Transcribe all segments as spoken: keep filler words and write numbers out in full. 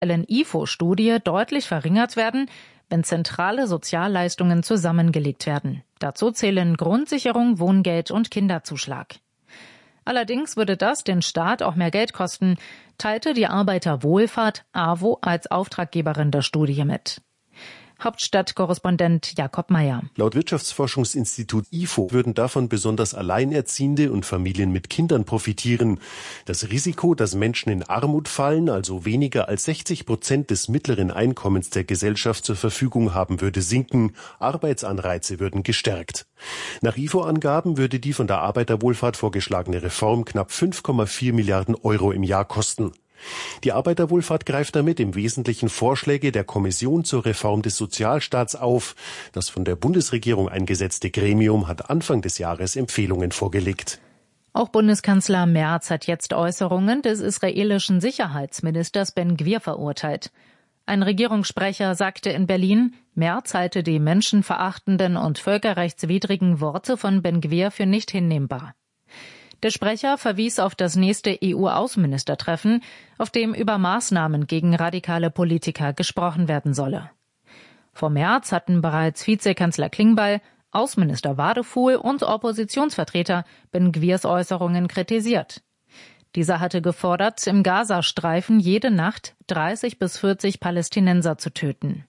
I F O-Studie deutlich verringert werden, wenn zentrale Sozialleistungen zusammengelegt werden. Dazu zählen Grundsicherung, Wohngeld und Kinderzuschlag. Allerdings würde das den Staat auch mehr Geld kosten, teilte die Arbeiterwohlfahrt A W O als Auftraggeberin der Studie mit. Hauptstadtkorrespondent Jakob Meyer. Laut Wirtschaftsforschungsinstitut I F O würden davon besonders Alleinerziehende und Familien mit Kindern profitieren. Das Risiko, dass Menschen in Armut fallen, also weniger als sechzig Prozent des mittleren Einkommens der Gesellschaft zur Verfügung haben, würde sinken. Arbeitsanreize würden gestärkt. Nach I F O-Angaben würde die von der Arbeiterwohlfahrt vorgeschlagene Reform knapp fünf Komma vier Milliarden Euro im Jahr kosten. Die Arbeiterwohlfahrt greift damit im Wesentlichen Vorschläge der Kommission zur Reform des Sozialstaats auf. Das von der Bundesregierung eingesetzte Gremium hat Anfang des Jahres Empfehlungen vorgelegt. Auch Bundeskanzler Merz hat jetzt Äußerungen des israelischen Sicherheitsministers Ben-Gvir verurteilt. Ein Regierungssprecher sagte in Berlin, Merz halte die menschenverachtenden und völkerrechtswidrigen Worte von Ben-Gvir für nicht hinnehmbar. Der Sprecher verwies auf das nächste E U-Außenministertreffen, auf dem über Maßnahmen gegen radikale Politiker gesprochen werden solle. Vor März hatten bereits Vizekanzler Klingbeil, Außenminister Wadefuhl und Oppositionsvertreter Ben-Gvirs Äußerungen kritisiert. Dieser hatte gefordert, im Gazastreifen jede Nacht dreißig bis vierzig Palästinenser zu töten.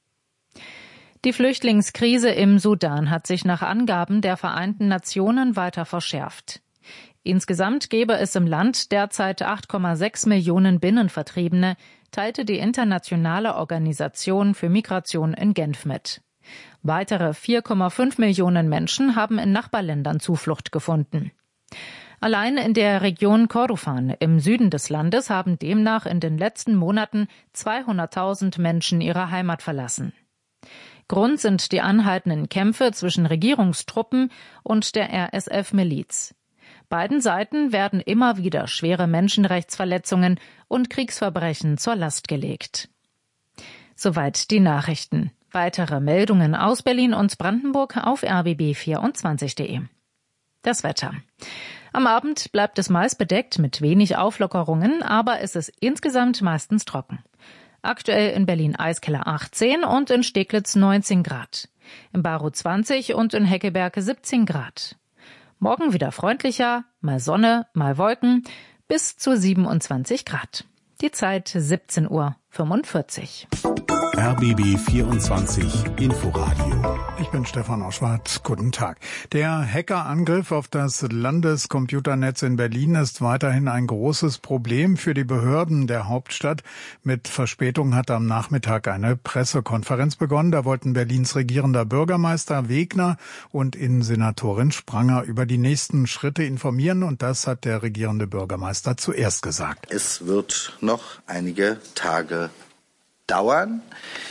Die Flüchtlingskrise im Sudan hat sich nach Angaben der Vereinten Nationen weiter verschärft. Insgesamt gäbe es im Land derzeit acht Komma sechs Millionen Binnenvertriebene, teilte die Internationale Organisation für Migration in Genf mit. Weitere vier Komma fünf Millionen Menschen haben in Nachbarländern Zuflucht gefunden. Allein in der Region Kordofan im Süden des Landes haben demnach in den letzten Monaten zweihunderttausend Menschen ihre Heimat verlassen. Grund sind die anhaltenden Kämpfe zwischen Regierungstruppen und der R S F-Miliz. Beiden Seiten werden immer wieder schwere Menschenrechtsverletzungen und Kriegsverbrechen zur Last gelegt. Soweit die Nachrichten. Weitere Meldungen aus Berlin und Brandenburg auf r b b vierundzwanzig punkt de. Das Wetter. Am Abend bleibt es meist bedeckt mit wenig Auflockerungen, aber es ist insgesamt meistens trocken. Aktuell in Berlin Eiskeller achtzehn und in Steglitz neunzehn Grad. In Baru zwanzig und in Heckelberg siebzehn Grad. Morgen wieder freundlicher, mal Sonne, mal Wolken, bis zu siebenundzwanzig Grad. Die Zeit siebzehn Uhr fünfundvierzig. R B B vierundzwanzig Inforadio. Ich bin Stefan Oschwart. Guten Tag. Der Hackerangriff auf das Landescomputernetz in Berlin ist weiterhin ein großes Problem für die Behörden der Hauptstadt. Mit Verspätung hat am Nachmittag eine Pressekonferenz begonnen. Da wollten Berlins regierender Bürgermeister Wegner und Innensenatorin Spranger über die nächsten Schritte informieren. Und das hat der regierende Bürgermeister zuerst gesagt. Es wird noch einige Tage dauern.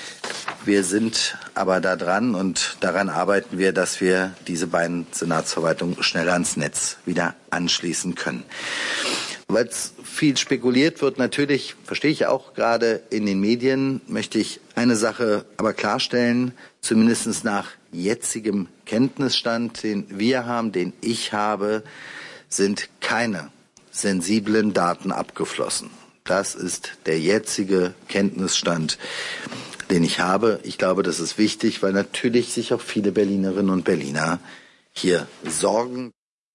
Wir sind aber da dran und daran arbeiten wir, dass wir diese beiden Senatsverwaltungen schneller ans Netz wieder anschließen können. Weil es viel spekuliert wird, natürlich, verstehe ich auch gerade in den Medien, möchte ich eine Sache aber klarstellen, zumindest nach jetzigem Kenntnisstand, den wir haben, den ich habe, sind keine sensiblen Daten abgeflossen. Das ist der jetzige Kenntnisstand, den ich habe. Ich glaube, das ist wichtig, weil natürlich sich auch viele Berlinerinnen und Berliner hier sorgen.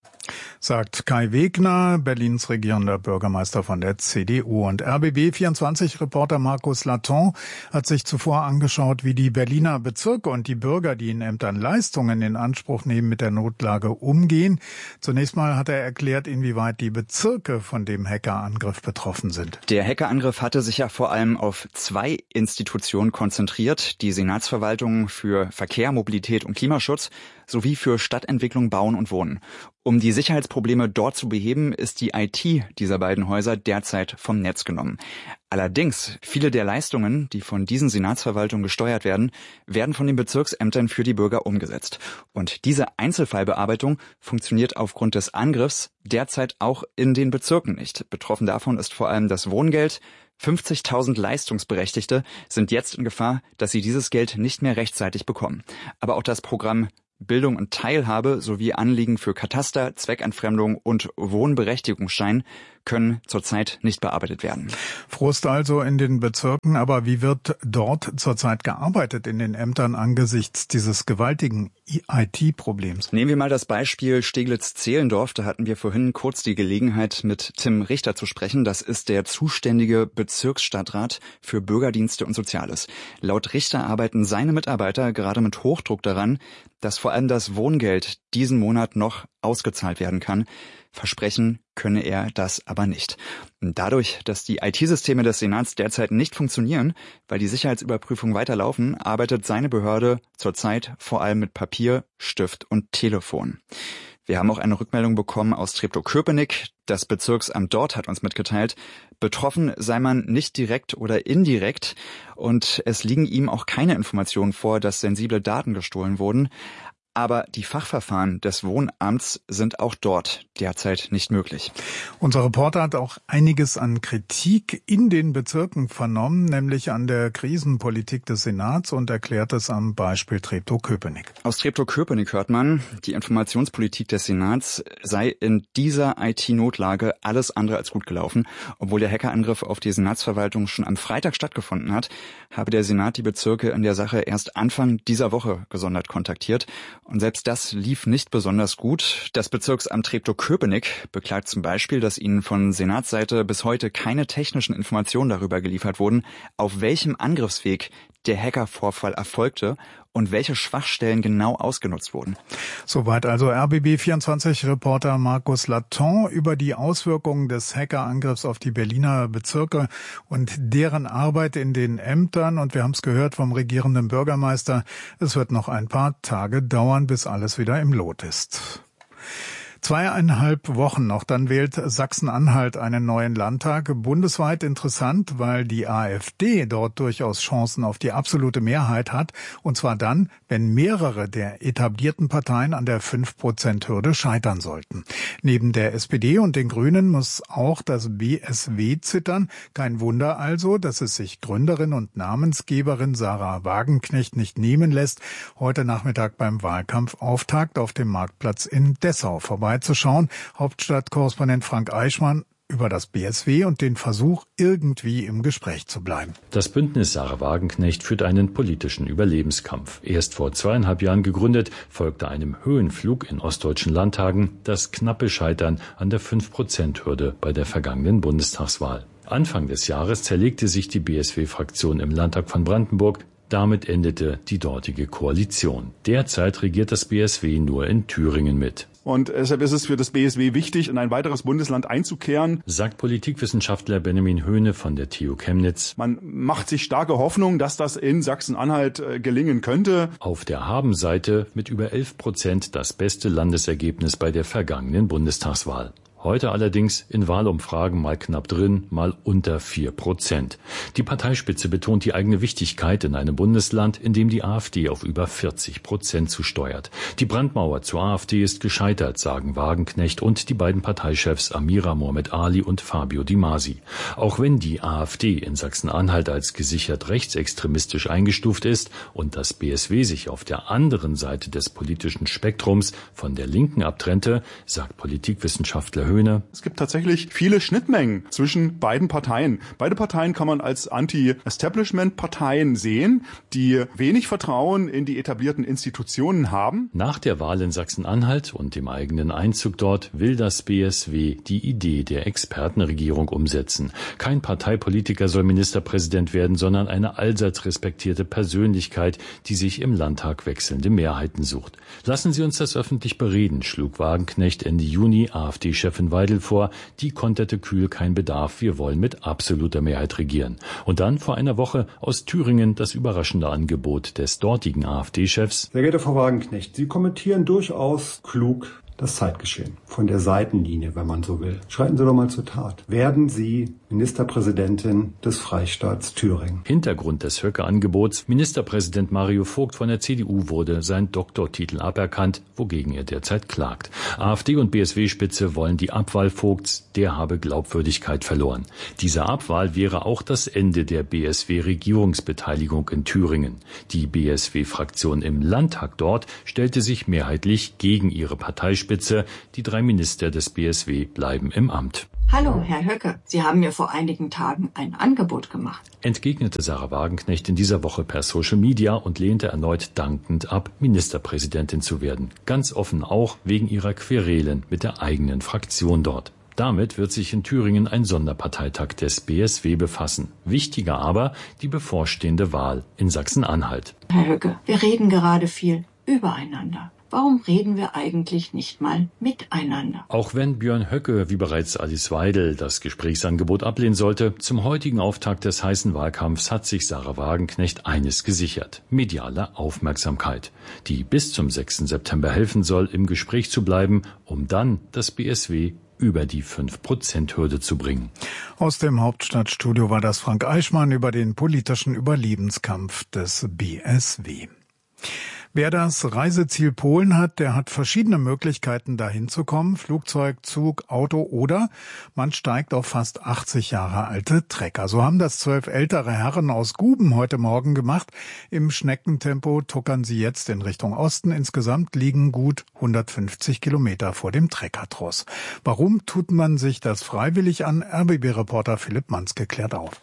Sagt Kai Wegner, Berlins regierender Bürgermeister von der C D U. Und R B B vierundzwanzig-Reporter Markus Laton hat sich zuvor angeschaut, wie die Berliner Bezirke und die Bürger, die in Ämtern Leistungen in Anspruch nehmen, mit der Notlage umgehen. Zunächst mal hat er erklärt, inwieweit die Bezirke von dem Hackerangriff betroffen sind. Der Hackerangriff hatte sich ja vor allem auf zwei Institutionen konzentriert, die Senatsverwaltung für Verkehr, Mobilität und Klimaschutz sowie für Stadtentwicklung, Bauen und Wohnen. Um die Sicherheitsprobleme dort zu beheben, ist die I T dieser beiden Häuser derzeit vom Netz genommen. Allerdings, viele der Leistungen, die von diesen Senatsverwaltungen gesteuert werden, werden von den Bezirksämtern für die Bürger umgesetzt. Und diese Einzelfallbearbeitung funktioniert aufgrund des Angriffs derzeit auch in den Bezirken nicht. Betroffen davon ist vor allem das Wohngeld. fünfzigtausend Leistungsberechtigte sind jetzt in Gefahr, dass sie dieses Geld nicht mehr rechtzeitig bekommen. Aber auch das Programm Bildung und Teilhabe sowie Anliegen für Kataster, Zweckentfremdung und Wohnberechtigungsschein können zurzeit nicht bearbeitet werden. Frust also in den Bezirken, aber wie wird dort zurzeit gearbeitet in den Ämtern angesichts dieses gewaltigen I T-Problems? Nehmen wir mal das Beispiel Steglitz-Zehlendorf. Da hatten wir vorhin kurz die Gelegenheit, mit Tim Richter zu sprechen. Das ist der zuständige Bezirksstadtrat für Bürgerdienste und Soziales. Laut Richter arbeiten seine Mitarbeiter gerade mit Hochdruck daran, dass vor allem das Wohngeld diesen Monat noch ausgezahlt werden kann. Versprechen könne er das aber nicht. Und dadurch, dass die I T-Systeme des Senats derzeit nicht funktionieren, weil die Sicherheitsüberprüfungen weiterlaufen, arbeitet seine Behörde zurzeit vor allem mit Papier, Stift und Telefon. Wir haben auch eine Rückmeldung bekommen aus Treptow-Köpenick. Das Bezirksamt dort hat uns mitgeteilt, betroffen sei man nicht direkt oder indirekt und es liegen ihm auch keine Informationen vor, dass sensible Daten gestohlen wurden. Aber die Fachverfahren des Wohnamts sind auch dort derzeit nicht möglich. Unser Reporter hat auch einiges an Kritik in den Bezirken vernommen, nämlich an der Krisenpolitik des Senats und erklärt es am Beispiel Treptow-Köpenick. Aus Treptow-Köpenick hört man, die Informationspolitik des Senats sei in dieser I T-Notlage alles andere als gut gelaufen. Obwohl der Hackerangriff auf die Senatsverwaltung schon am Freitag stattgefunden hat, habe der Senat die Bezirke in der Sache erst Anfang dieser Woche gesondert kontaktiert. Und selbst das lief nicht besonders gut. Das Bezirksamt Treptow-Köpenick beklagt zum Beispiel, dass ihnen von Senatsseite bis heute keine technischen Informationen darüber geliefert wurden, auf welchem Angriffsweg der Hackervorfall erfolgte und welche Schwachstellen genau ausgenutzt wurden. Soweit also R B B vierundzwanzig-Reporter Markus Laton über die Auswirkungen des Hackerangriffs auf die Berliner Bezirke und deren Arbeit in den Ämtern. Und wir haben es gehört vom regierenden Bürgermeister, es wird noch ein paar Tage dauern, bis alles wieder im Lot ist. Zweieinhalb Wochen noch, dann wählt Sachsen-Anhalt einen neuen Landtag. Bundesweit interessant, weil die AfD dort durchaus Chancen auf die absolute Mehrheit hat. Und zwar dann, wenn mehrere der etablierten Parteien an der fünf Prozent Hürde scheitern sollten. Neben der S P D und den Grünen muss auch das B S W zittern. Kein Wunder also, dass es sich Gründerin und Namensgeberin Sarah Wagenknecht nicht nehmen lässt, heute Nachmittag beim Wahlkampfauftakt auf dem Marktplatz in Dessau vorbeizuschauen. Hauptstadtkorrespondent Frank Eichmann über das B S W und den Versuch, irgendwie im Gespräch zu bleiben. Das Bündnis Sarah Wagenknecht führt einen politischen Überlebenskampf. Erst vor zweieinhalb Jahren gegründet, folgte einem Höhenflug in ostdeutschen Landtagen das knappe Scheitern an der fünf Prozent Hürde bei der vergangenen Bundestagswahl. Anfang des Jahres zerlegte sich die B S W-Fraktion im Landtag von Brandenburg. Damit endete die dortige Koalition. Derzeit regiert das B S W nur in Thüringen mit. Und deshalb ist es für das B S W wichtig, in ein weiteres Bundesland einzukehren, sagt Politikwissenschaftler Benjamin Höhne von der T U Chemnitz. Man macht sich starke Hoffnung, dass das in Sachsen-Anhalt äh, gelingen könnte. Auf der Haben-Seite mit über elf Prozent das beste Landesergebnis bei der vergangenen Bundestagswahl. Heute allerdings in Wahlumfragen mal knapp drin, mal unter vier Prozent. Die Parteispitze betont die eigene Wichtigkeit in einem Bundesland, in dem die AfD auf über vierzig Prozent zusteuert. Die Brandmauer zur AfD ist gescheitert, sagen Wagenknecht und die beiden Parteichefs Amira Mohamed Ali und Fabio Di Masi. Auch wenn die AfD in Sachsen-Anhalt als gesichert rechtsextremistisch eingestuft ist und das B S W sich auf der anderen Seite des politischen Spektrums von der Linken abtrennte, sagt Politikwissenschaftler Höhne. Es gibt tatsächlich viele Schnittmengen zwischen beiden Parteien. Beide Parteien kann man als Anti-Establishment-Parteien sehen, die wenig Vertrauen in die etablierten Institutionen haben. Nach der Wahl in Sachsen-Anhalt und dem eigenen Einzug dort will das B S W die Idee der Expertenregierung umsetzen. Kein Parteipolitiker soll Ministerpräsident werden, sondern eine allseits respektierte Persönlichkeit, die sich im Landtag wechselnde Mehrheiten sucht. Lassen Sie uns das öffentlich bereden, schlug Wagenknecht Ende Juni AfD-Chefin Weidel vor, die konterte kühl: kein Bedarf, wir wollen mit absoluter Mehrheit regieren. Und dann vor einer Woche aus Thüringen das überraschende Angebot des dortigen AfD-Chefs. Sehr geehrte Frau Wagenknecht, Sie kommentieren durchaus klug das Zeitgeschehen. Von der Seitenlinie, wenn man so will. Schreiten Sie doch mal zur Tat. Werden Sie Ministerpräsidentin des Freistaats Thüringen? Hintergrund des Höcke-Angebots: Ministerpräsident Mario Vogt von der C D U wurde sein Doktortitel aberkannt, wogegen er derzeit klagt. AfD und B S W-Spitze wollen die Abwahl Vogts, der habe Glaubwürdigkeit verloren. Diese Abwahl wäre auch das Ende der B S W-Regierungsbeteiligung in Thüringen. Die B S W-Fraktion im Landtag dort stellte sich mehrheitlich gegen ihre Parteispitze. Die drei Minister des B S W bleiben im Amt. Hallo, Herr Höcke, Sie haben mir vor einigen Tagen ein Angebot gemacht. Entgegnete Sarah Wagenknecht in dieser Woche per Social Media und lehnte erneut dankend ab, Ministerpräsidentin zu werden. Ganz offen auch wegen ihrer Querelen mit der eigenen Fraktion dort. Damit wird sich in Thüringen ein Sonderparteitag des B S W befassen. Wichtiger aber die bevorstehende Wahl in Sachsen-Anhalt. Herr Höcke, wir reden gerade viel übereinander. Warum reden wir eigentlich nicht mal miteinander? Auch wenn Björn Höcke, wie bereits Alice Weidel, das Gesprächsangebot ablehnen sollte, zum heutigen Auftakt des heißen Wahlkampfs hat sich Sarah Wagenknecht eines gesichert: mediale Aufmerksamkeit, die bis zum sechsten September helfen soll, im Gespräch zu bleiben, um dann das B S W über die fünf Prozent Hürde zu bringen. Aus dem Hauptstadtstudio war das Frank Eichmann über den politischen Überlebenskampf des B S W. Wer das Reiseziel Polen hat, der hat verschiedene Möglichkeiten, dahin zu kommen. Flugzeug, Zug, Auto oder man steigt auf fast achtzig Jahre alte Trecker. So haben das zwölf ältere Herren aus Guben heute Morgen gemacht. Im Schneckentempo tuckern sie jetzt in Richtung Osten. Insgesamt liegen gut hundertfünfzig Kilometer vor dem Treckertross. Warum tut man sich das freiwillig an? R B B-Reporter Philipp Manske klärt auf.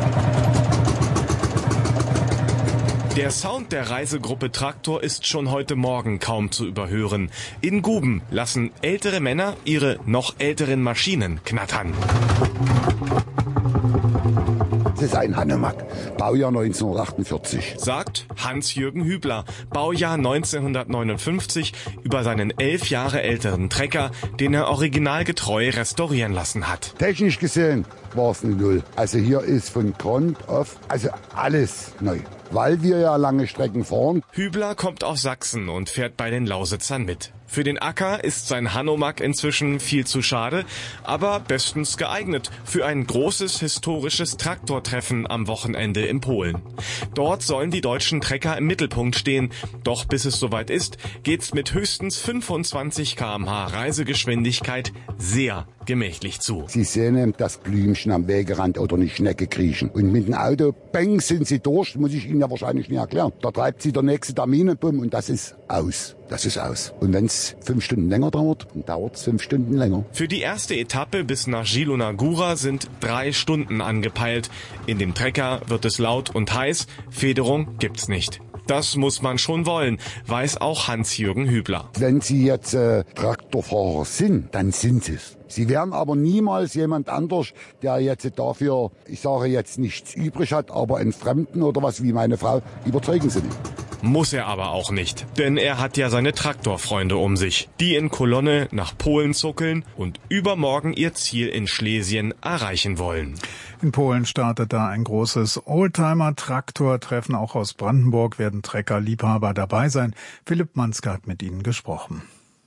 Der Sound der Reisegruppe Traktor ist schon heute Morgen kaum zu überhören. In Guben lassen ältere Männer ihre noch älteren Maschinen knattern. Das ist ein Hanomag, Baujahr neunzehnhundertachtundvierzig. Sagt Hans-Jürgen Hübler, Baujahr neunzehnhundertneunundfünfzig, über seinen elf Jahre älteren Trecker, den er originalgetreu restaurieren lassen hat. Technisch gesehen war es eine Null. Also hier ist von Grund auf, also alles neu. Weil wir ja lange Strecken fahren. Hübler kommt aus Sachsen und fährt bei den Lausitzern mit. Für den Acker ist sein Hanomag inzwischen viel zu schade, aber bestens geeignet für ein großes historisches Traktortreffen am Wochenende in Polen. Dort sollen die deutschen Trecker im Mittelpunkt stehen. Doch bis es soweit ist, geht's mit höchstens fünfundzwanzig Kilometer pro Stunde Reisegeschwindigkeit sehr gemächlich zu. Sie sehen das Blümchen am Wegerand oder eine Schnecke kriechen. Und mit dem Auto, bang, sind sie durch, muss ich Ihnen ja wahrscheinlich nicht erklären. Da treibt sie der nächste Termin, bumm, und das ist aus. Das ist aus. Und wenn es fünf Stunden länger dauert, dann dauert es fünf Stunden länger. Für die erste Etappe bis nach Zielona-Góra sind drei Stunden angepeilt. In dem Trecker wird es laut und heiß. Federung gibt's nicht. Das muss man schon wollen, weiß auch Hans-Jürgen Hübler. Wenn Sie jetzt äh, Traktorfahrer sind, dann sind Sie es. Sie werden aber niemals jemand anders, der jetzt dafür, ich sage jetzt nichts übrig hat, aber einen Fremden oder was wie meine Frau, überzeugen Sie nicht. Muss er aber auch nicht, denn er hat ja seine Traktorfreunde um sich, die in Kolonne nach Polen zuckeln und übermorgen ihr Ziel in Schlesien erreichen wollen. In Polen startet da ein großes Oldtimer-Traktor-Treffen. Auch aus Brandenburg werden Trecker-Liebhaber dabei sein. Philipp Manske hat mit ihnen gesprochen.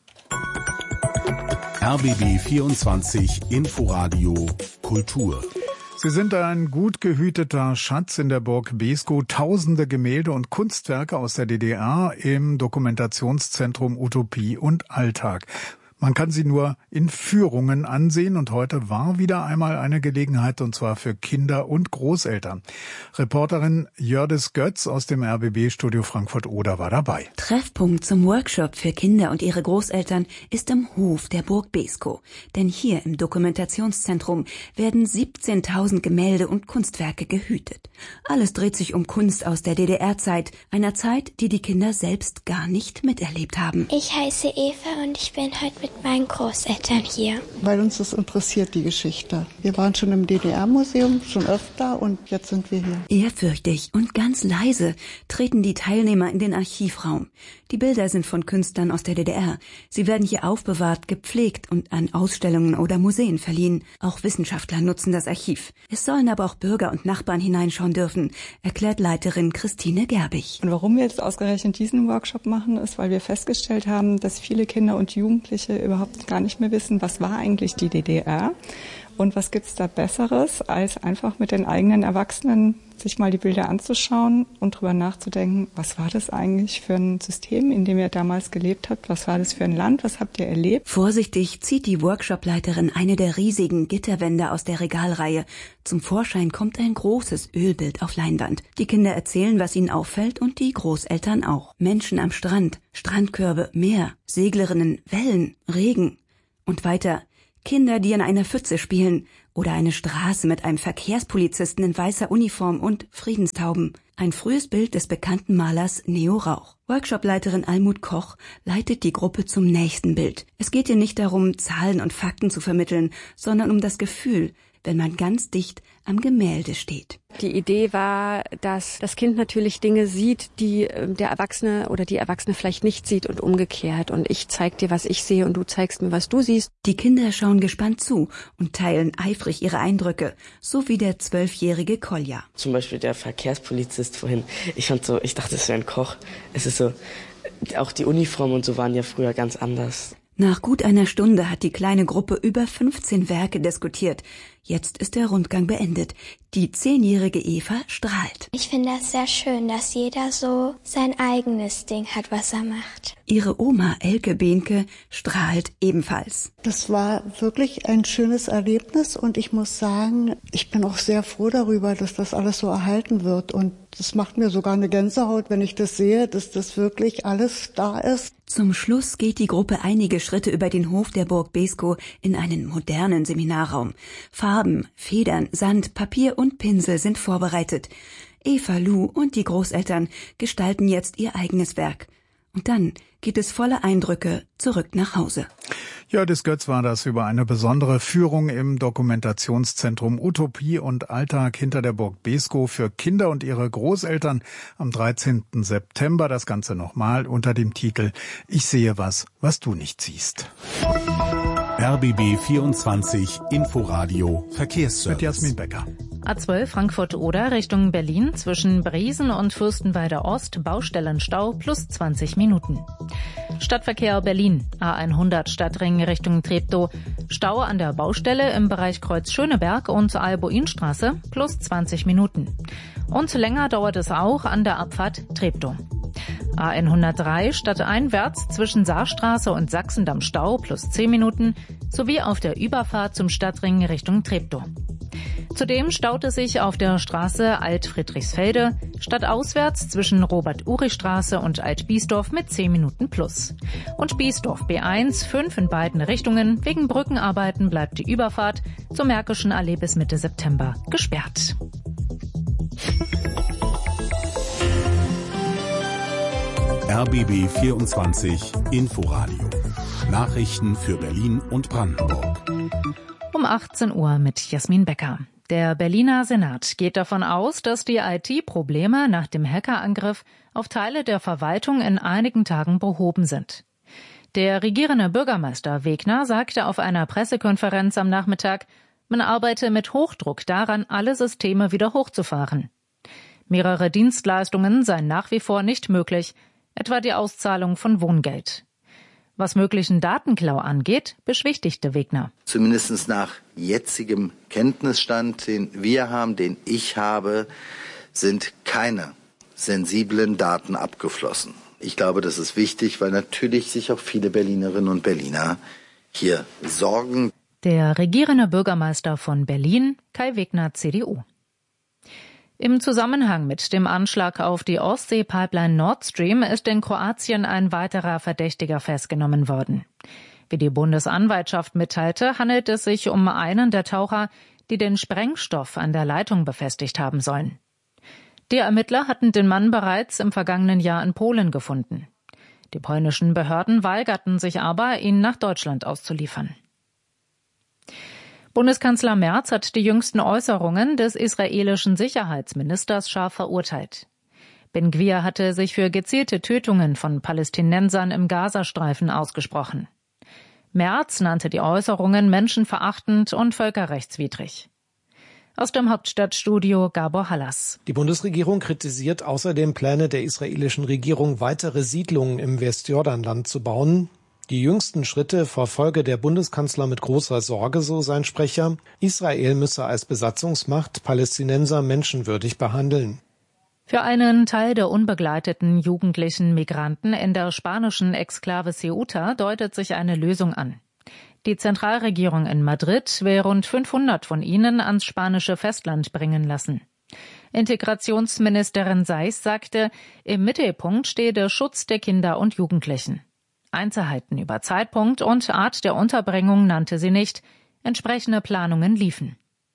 R B B vierundzwanzig Inforadio Kultur. Sie sind ein gut gehüteter Schatz in der Burg Beeskow. Tausende Gemälde und Kunstwerke aus der D D R im Dokumentationszentrum Utopie und Alltag. Man kann sie nur in Führungen ansehen und heute war wieder einmal eine Gelegenheit, und zwar für Kinder und Großeltern. Reporterin Jördis Götz aus dem R B B-Studio Frankfurt-Oder war dabei. Treffpunkt zum Workshop für Kinder und ihre Großeltern ist im Hof der Burg Beeskow. Denn hier im Dokumentationszentrum werden siebzehntausend Gemälde und Kunstwerke gehütet. Alles dreht sich um Kunst aus der D D R-Zeit, einer Zeit, die die Kinder selbst gar nicht miterlebt haben. Ich heiße Eva und ich bin heute mit meinen Großeltern hier. Weil uns das interessiert, die Geschichte. Wir waren schon im D D R-Museum, schon öfter, und jetzt sind wir hier. Ehrfürchtig und ganz leise treten die Teilnehmer in den Archivraum. Die Bilder sind von Künstlern aus der D D R. Sie werden hier aufbewahrt, gepflegt und an Ausstellungen oder Museen verliehen. Auch Wissenschaftler nutzen das Archiv. Es sollen aber auch Bürger und Nachbarn hineinschauen dürfen, erklärt Leiterin Christine Gerbig. Und warum wir jetzt ausgerechnet diesen Workshop machen, ist, weil wir festgestellt haben, dass viele Kinder und Jugendliche überhaupt gar nicht mehr wissen, was war eigentlich die D D R und was gibt's da Besseres, als einfach mit den eigenen Erwachsenen sich mal die Bilder anzuschauen und drüber nachzudenken, was war das eigentlich für ein System, in dem ihr damals gelebt habt, was war das für ein Land, was habt ihr erlebt? Vorsichtig zieht die Workshopleiterin eine der riesigen Gitterwände aus der Regalreihe. Zum Vorschein kommt ein großes Ölbild auf Leinwand. Die Kinder erzählen, was ihnen auffällt, und die Großeltern auch. Menschen am Strand, Strandkörbe, Meer, Seglerinnen, Wellen, Regen und weiter. Kinder, die in einer Pfütze spielen oder eine Straße mit einem Verkehrspolizisten in weißer Uniform und Friedenstauben. Ein frühes Bild des bekannten Malers Neo Rauch. Workshopleiterin Almut Koch leitet die Gruppe zum nächsten Bild. Es geht ihr nicht darum, Zahlen und Fakten zu vermitteln, sondern um das Gefühl, wenn man ganz dicht am Gemälde steht. Die Idee war, dass das Kind natürlich Dinge sieht, die der Erwachsene oder die Erwachsene vielleicht nicht sieht und umgekehrt. Und ich zeig dir, was ich sehe und du zeigst mir, was du siehst. Die Kinder schauen gespannt zu und teilen eifrig ihre Eindrücke, so wie der zwölfjährige Kolja. Zum Beispiel der Verkehrspolizist vorhin. Ich fand so, ich dachte, es wäre ein Koch. Es ist so, auch die Uniformen und so waren ja früher ganz anders. Nach gut einer Stunde hat die kleine Gruppe über fünfzehn Werke diskutiert. Jetzt ist der Rundgang beendet. Die zehnjährige Eva strahlt. Ich finde das sehr schön, dass jeder so sein eigenes Ding hat, was er macht. Ihre Oma Elke Behnke strahlt ebenfalls. Das war wirklich ein schönes Erlebnis und ich muss sagen, ich bin auch sehr froh darüber, dass das alles so erhalten wird. Und das macht mir sogar eine Gänsehaut, wenn ich das sehe, dass das wirklich alles da ist. Zum Schluss geht die Gruppe einige Schritte über den Hof der Burg Beeskow in einen modernen Seminarraum. Farben, Federn, Sand, Papier und Pinsel sind vorbereitet. Eva, Lou und die Großeltern gestalten jetzt ihr eigenes Werk. Und dann geht es voller Eindrücke zurück nach Hause. Jördis Götz war das über eine besondere Führung im Dokumentationszentrum Utopie und Alltag hinter der Burg Beeskow für Kinder und ihre Großeltern am dreizehnten September. Das Ganze nochmal unter dem Titel Ich sehe was, was du nicht siehst. R B B vierundzwanzig Inforadio Verkehrsservice. Mit Jasmin Becker. A zwölf Frankfurt-Oder Richtung Berlin zwischen Briesen und Fürstenwalde Ost Baustellenstau plus zwanzig Minuten. Stadtverkehr Berlin A hundert Stadtring Richtung Treptow. Stau an der Baustelle im Bereich Kreuz Schöneberg und Alboinstraße plus zwanzig Minuten. Und länger dauert es auch an der Abfahrt Treptow. A hundertdrei stadteinwärts zwischen Saarstraße und Sachsendamm Stau plus zehn Minuten sowie auf der Überfahrt zum Stadtring Richtung Treptow. Zudem staut es sich auf der Straße Alt-Friedrichsfelde stadtauswärts zwischen Robert-Urich-Straße und Alt-Biesdorf mit zehn Minuten plus. Und Biesdorf B eins, fünf in beiden Richtungen. Wegen Brückenarbeiten bleibt die Überfahrt zur Märkischen Allee bis Mitte September gesperrt. R B B vierundzwanzig Inforadio. Nachrichten für Berlin und Brandenburg. Um achtzehn Uhr mit Jasmin Becker. Der Berliner Senat geht davon aus, dass die I T-Probleme nach dem Hackerangriff auf Teile der Verwaltung in einigen Tagen behoben sind. Der regierende Bürgermeister Wegner sagte auf einer Pressekonferenz am Nachmittag, man arbeite mit Hochdruck daran, alle Systeme wieder hochzufahren. Mehrere Dienstleistungen seien nach wie vor nicht möglich, etwa die Auszahlung von Wohngeld. Was möglichen Datenklau angeht, beschwichtigte Wegner. Zumindest nach jetzigem Kenntnisstand, den wir haben, den ich habe, sind keine sensiblen Daten abgeflossen. Ich glaube, das ist wichtig, weil natürlich sich auch viele Berlinerinnen und Berliner hier sorgen. Der regierende Bürgermeister von Berlin, Kai Wegner, C D U. Im Zusammenhang mit dem Anschlag auf die Ostsee-Pipeline Nord Stream ist in Kroatien ein weiterer Verdächtiger festgenommen worden. Wie die Bundesanwaltschaft mitteilte, handelt es sich um einen der Taucher, die den Sprengstoff an der Leitung befestigt haben sollen. Die Ermittler hatten den Mann bereits im vergangenen Jahr in Polen gefunden. Die polnischen Behörden weigerten sich aber, ihn nach Deutschland auszuliefern. Bundeskanzler Merz hat die jüngsten Äußerungen des israelischen Sicherheitsministers scharf verurteilt. Ben-Gvir hatte sich für gezielte Tötungen von Palästinensern im Gazastreifen ausgesprochen. Merz nannte die Äußerungen menschenverachtend und völkerrechtswidrig. Aus dem Hauptstadtstudio Gabor Hallas. Die Bundesregierung kritisiert außerdem Pläne der israelischen Regierung, weitere Siedlungen im Westjordanland zu bauen. Die jüngsten Schritte verfolge der Bundeskanzler mit großer Sorge, so sein Sprecher. Israel müsse als Besatzungsmacht Palästinenser menschenwürdig behandeln. Für einen Teil der unbegleiteten jugendlichen Migranten in der spanischen Exklave Ceuta deutet sich eine Lösung an. Die Zentralregierung in Madrid will rund fünfhundert von ihnen ans spanische Festland bringen lassen. Integrationsministerin Seiß sagte, im Mittelpunkt stehe der Schutz der Kinder und Jugendlichen. Einzelheiten über Zeitpunkt und Art der Unterbringung nannte sie nicht. Entsprechende Planungen liefen.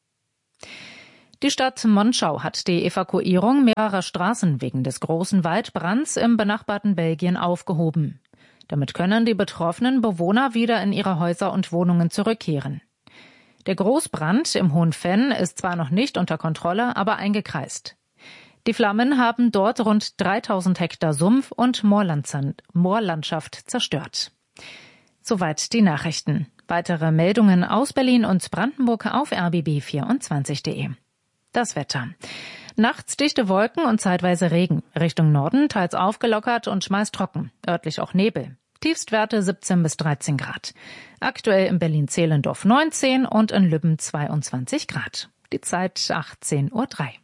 Die Stadt Monschau hat die Evakuierung mehrerer Straßen wegen des großen Waldbrands im benachbarten Belgien aufgehoben. Damit können die betroffenen Bewohner wieder in ihre Häuser und Wohnungen zurückkehren. Der Großbrand im Hohen Venn ist zwar noch nicht unter Kontrolle, aber eingekreist. Die Flammen haben dort rund dreitausend Hektar Sumpf und Moorlandschaft zerstört. Soweit die Nachrichten. Weitere Meldungen aus Berlin und Brandenburg auf r b b vierundzwanzig punkt de. Das Wetter. Nachts dichte Wolken und zeitweise Regen. Richtung Norden teils aufgelockert und meist trocken. Örtlich auch Nebel. Tiefstwerte siebzehn bis dreizehn Grad. Aktuell in Berlin-Zehlendorf neunzehn und in Lübben zweiundzwanzig Grad. Die Zeit achtzehn Uhr drei.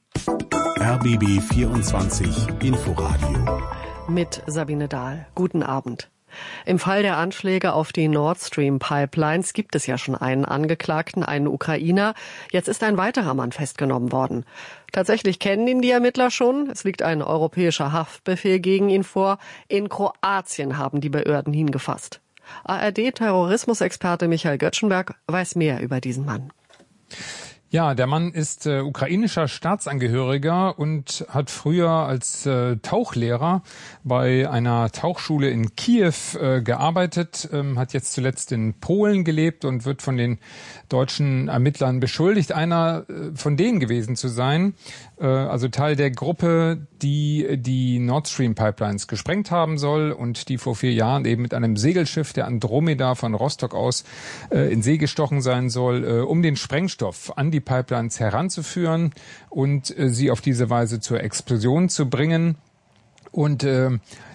R B B vierundzwanzig Inforadio. Mit Sabine Dahl. Guten Abend. Im Fall der Anschläge auf die Nord Stream Pipelines gibt es ja schon einen Angeklagten, einen Ukrainer. Jetzt ist ein weiterer Mann festgenommen worden. Tatsächlich kennen ihn die Ermittler schon. Es liegt ein europäischer Haftbefehl gegen ihn vor. In Kroatien haben die Behörden ihn gefasst. A R D-Terrorismusexperte Michael Göttschenberg weiß mehr über diesen Mann. Ja, der Mann ist äh, ukrainischer Staatsangehöriger und hat früher als äh, Tauchlehrer bei einer Tauchschule in Kiew äh, gearbeitet, ähm, hat jetzt zuletzt in Polen gelebt und wird von den deutschen Ermittlern beschuldigt, einer äh, von denen gewesen zu sein, äh, also Teil der Gruppe, die die Nord Stream Pipelines gesprengt haben soll und die vor vier Jahren eben mit einem Segelschiff der Andromeda von Rostock aus äh, in See gestochen sein soll, äh, um den Sprengstoff an die Pipelines heranzuführen und äh, sie auf diese Weise zur Explosion zu bringen. Und äh,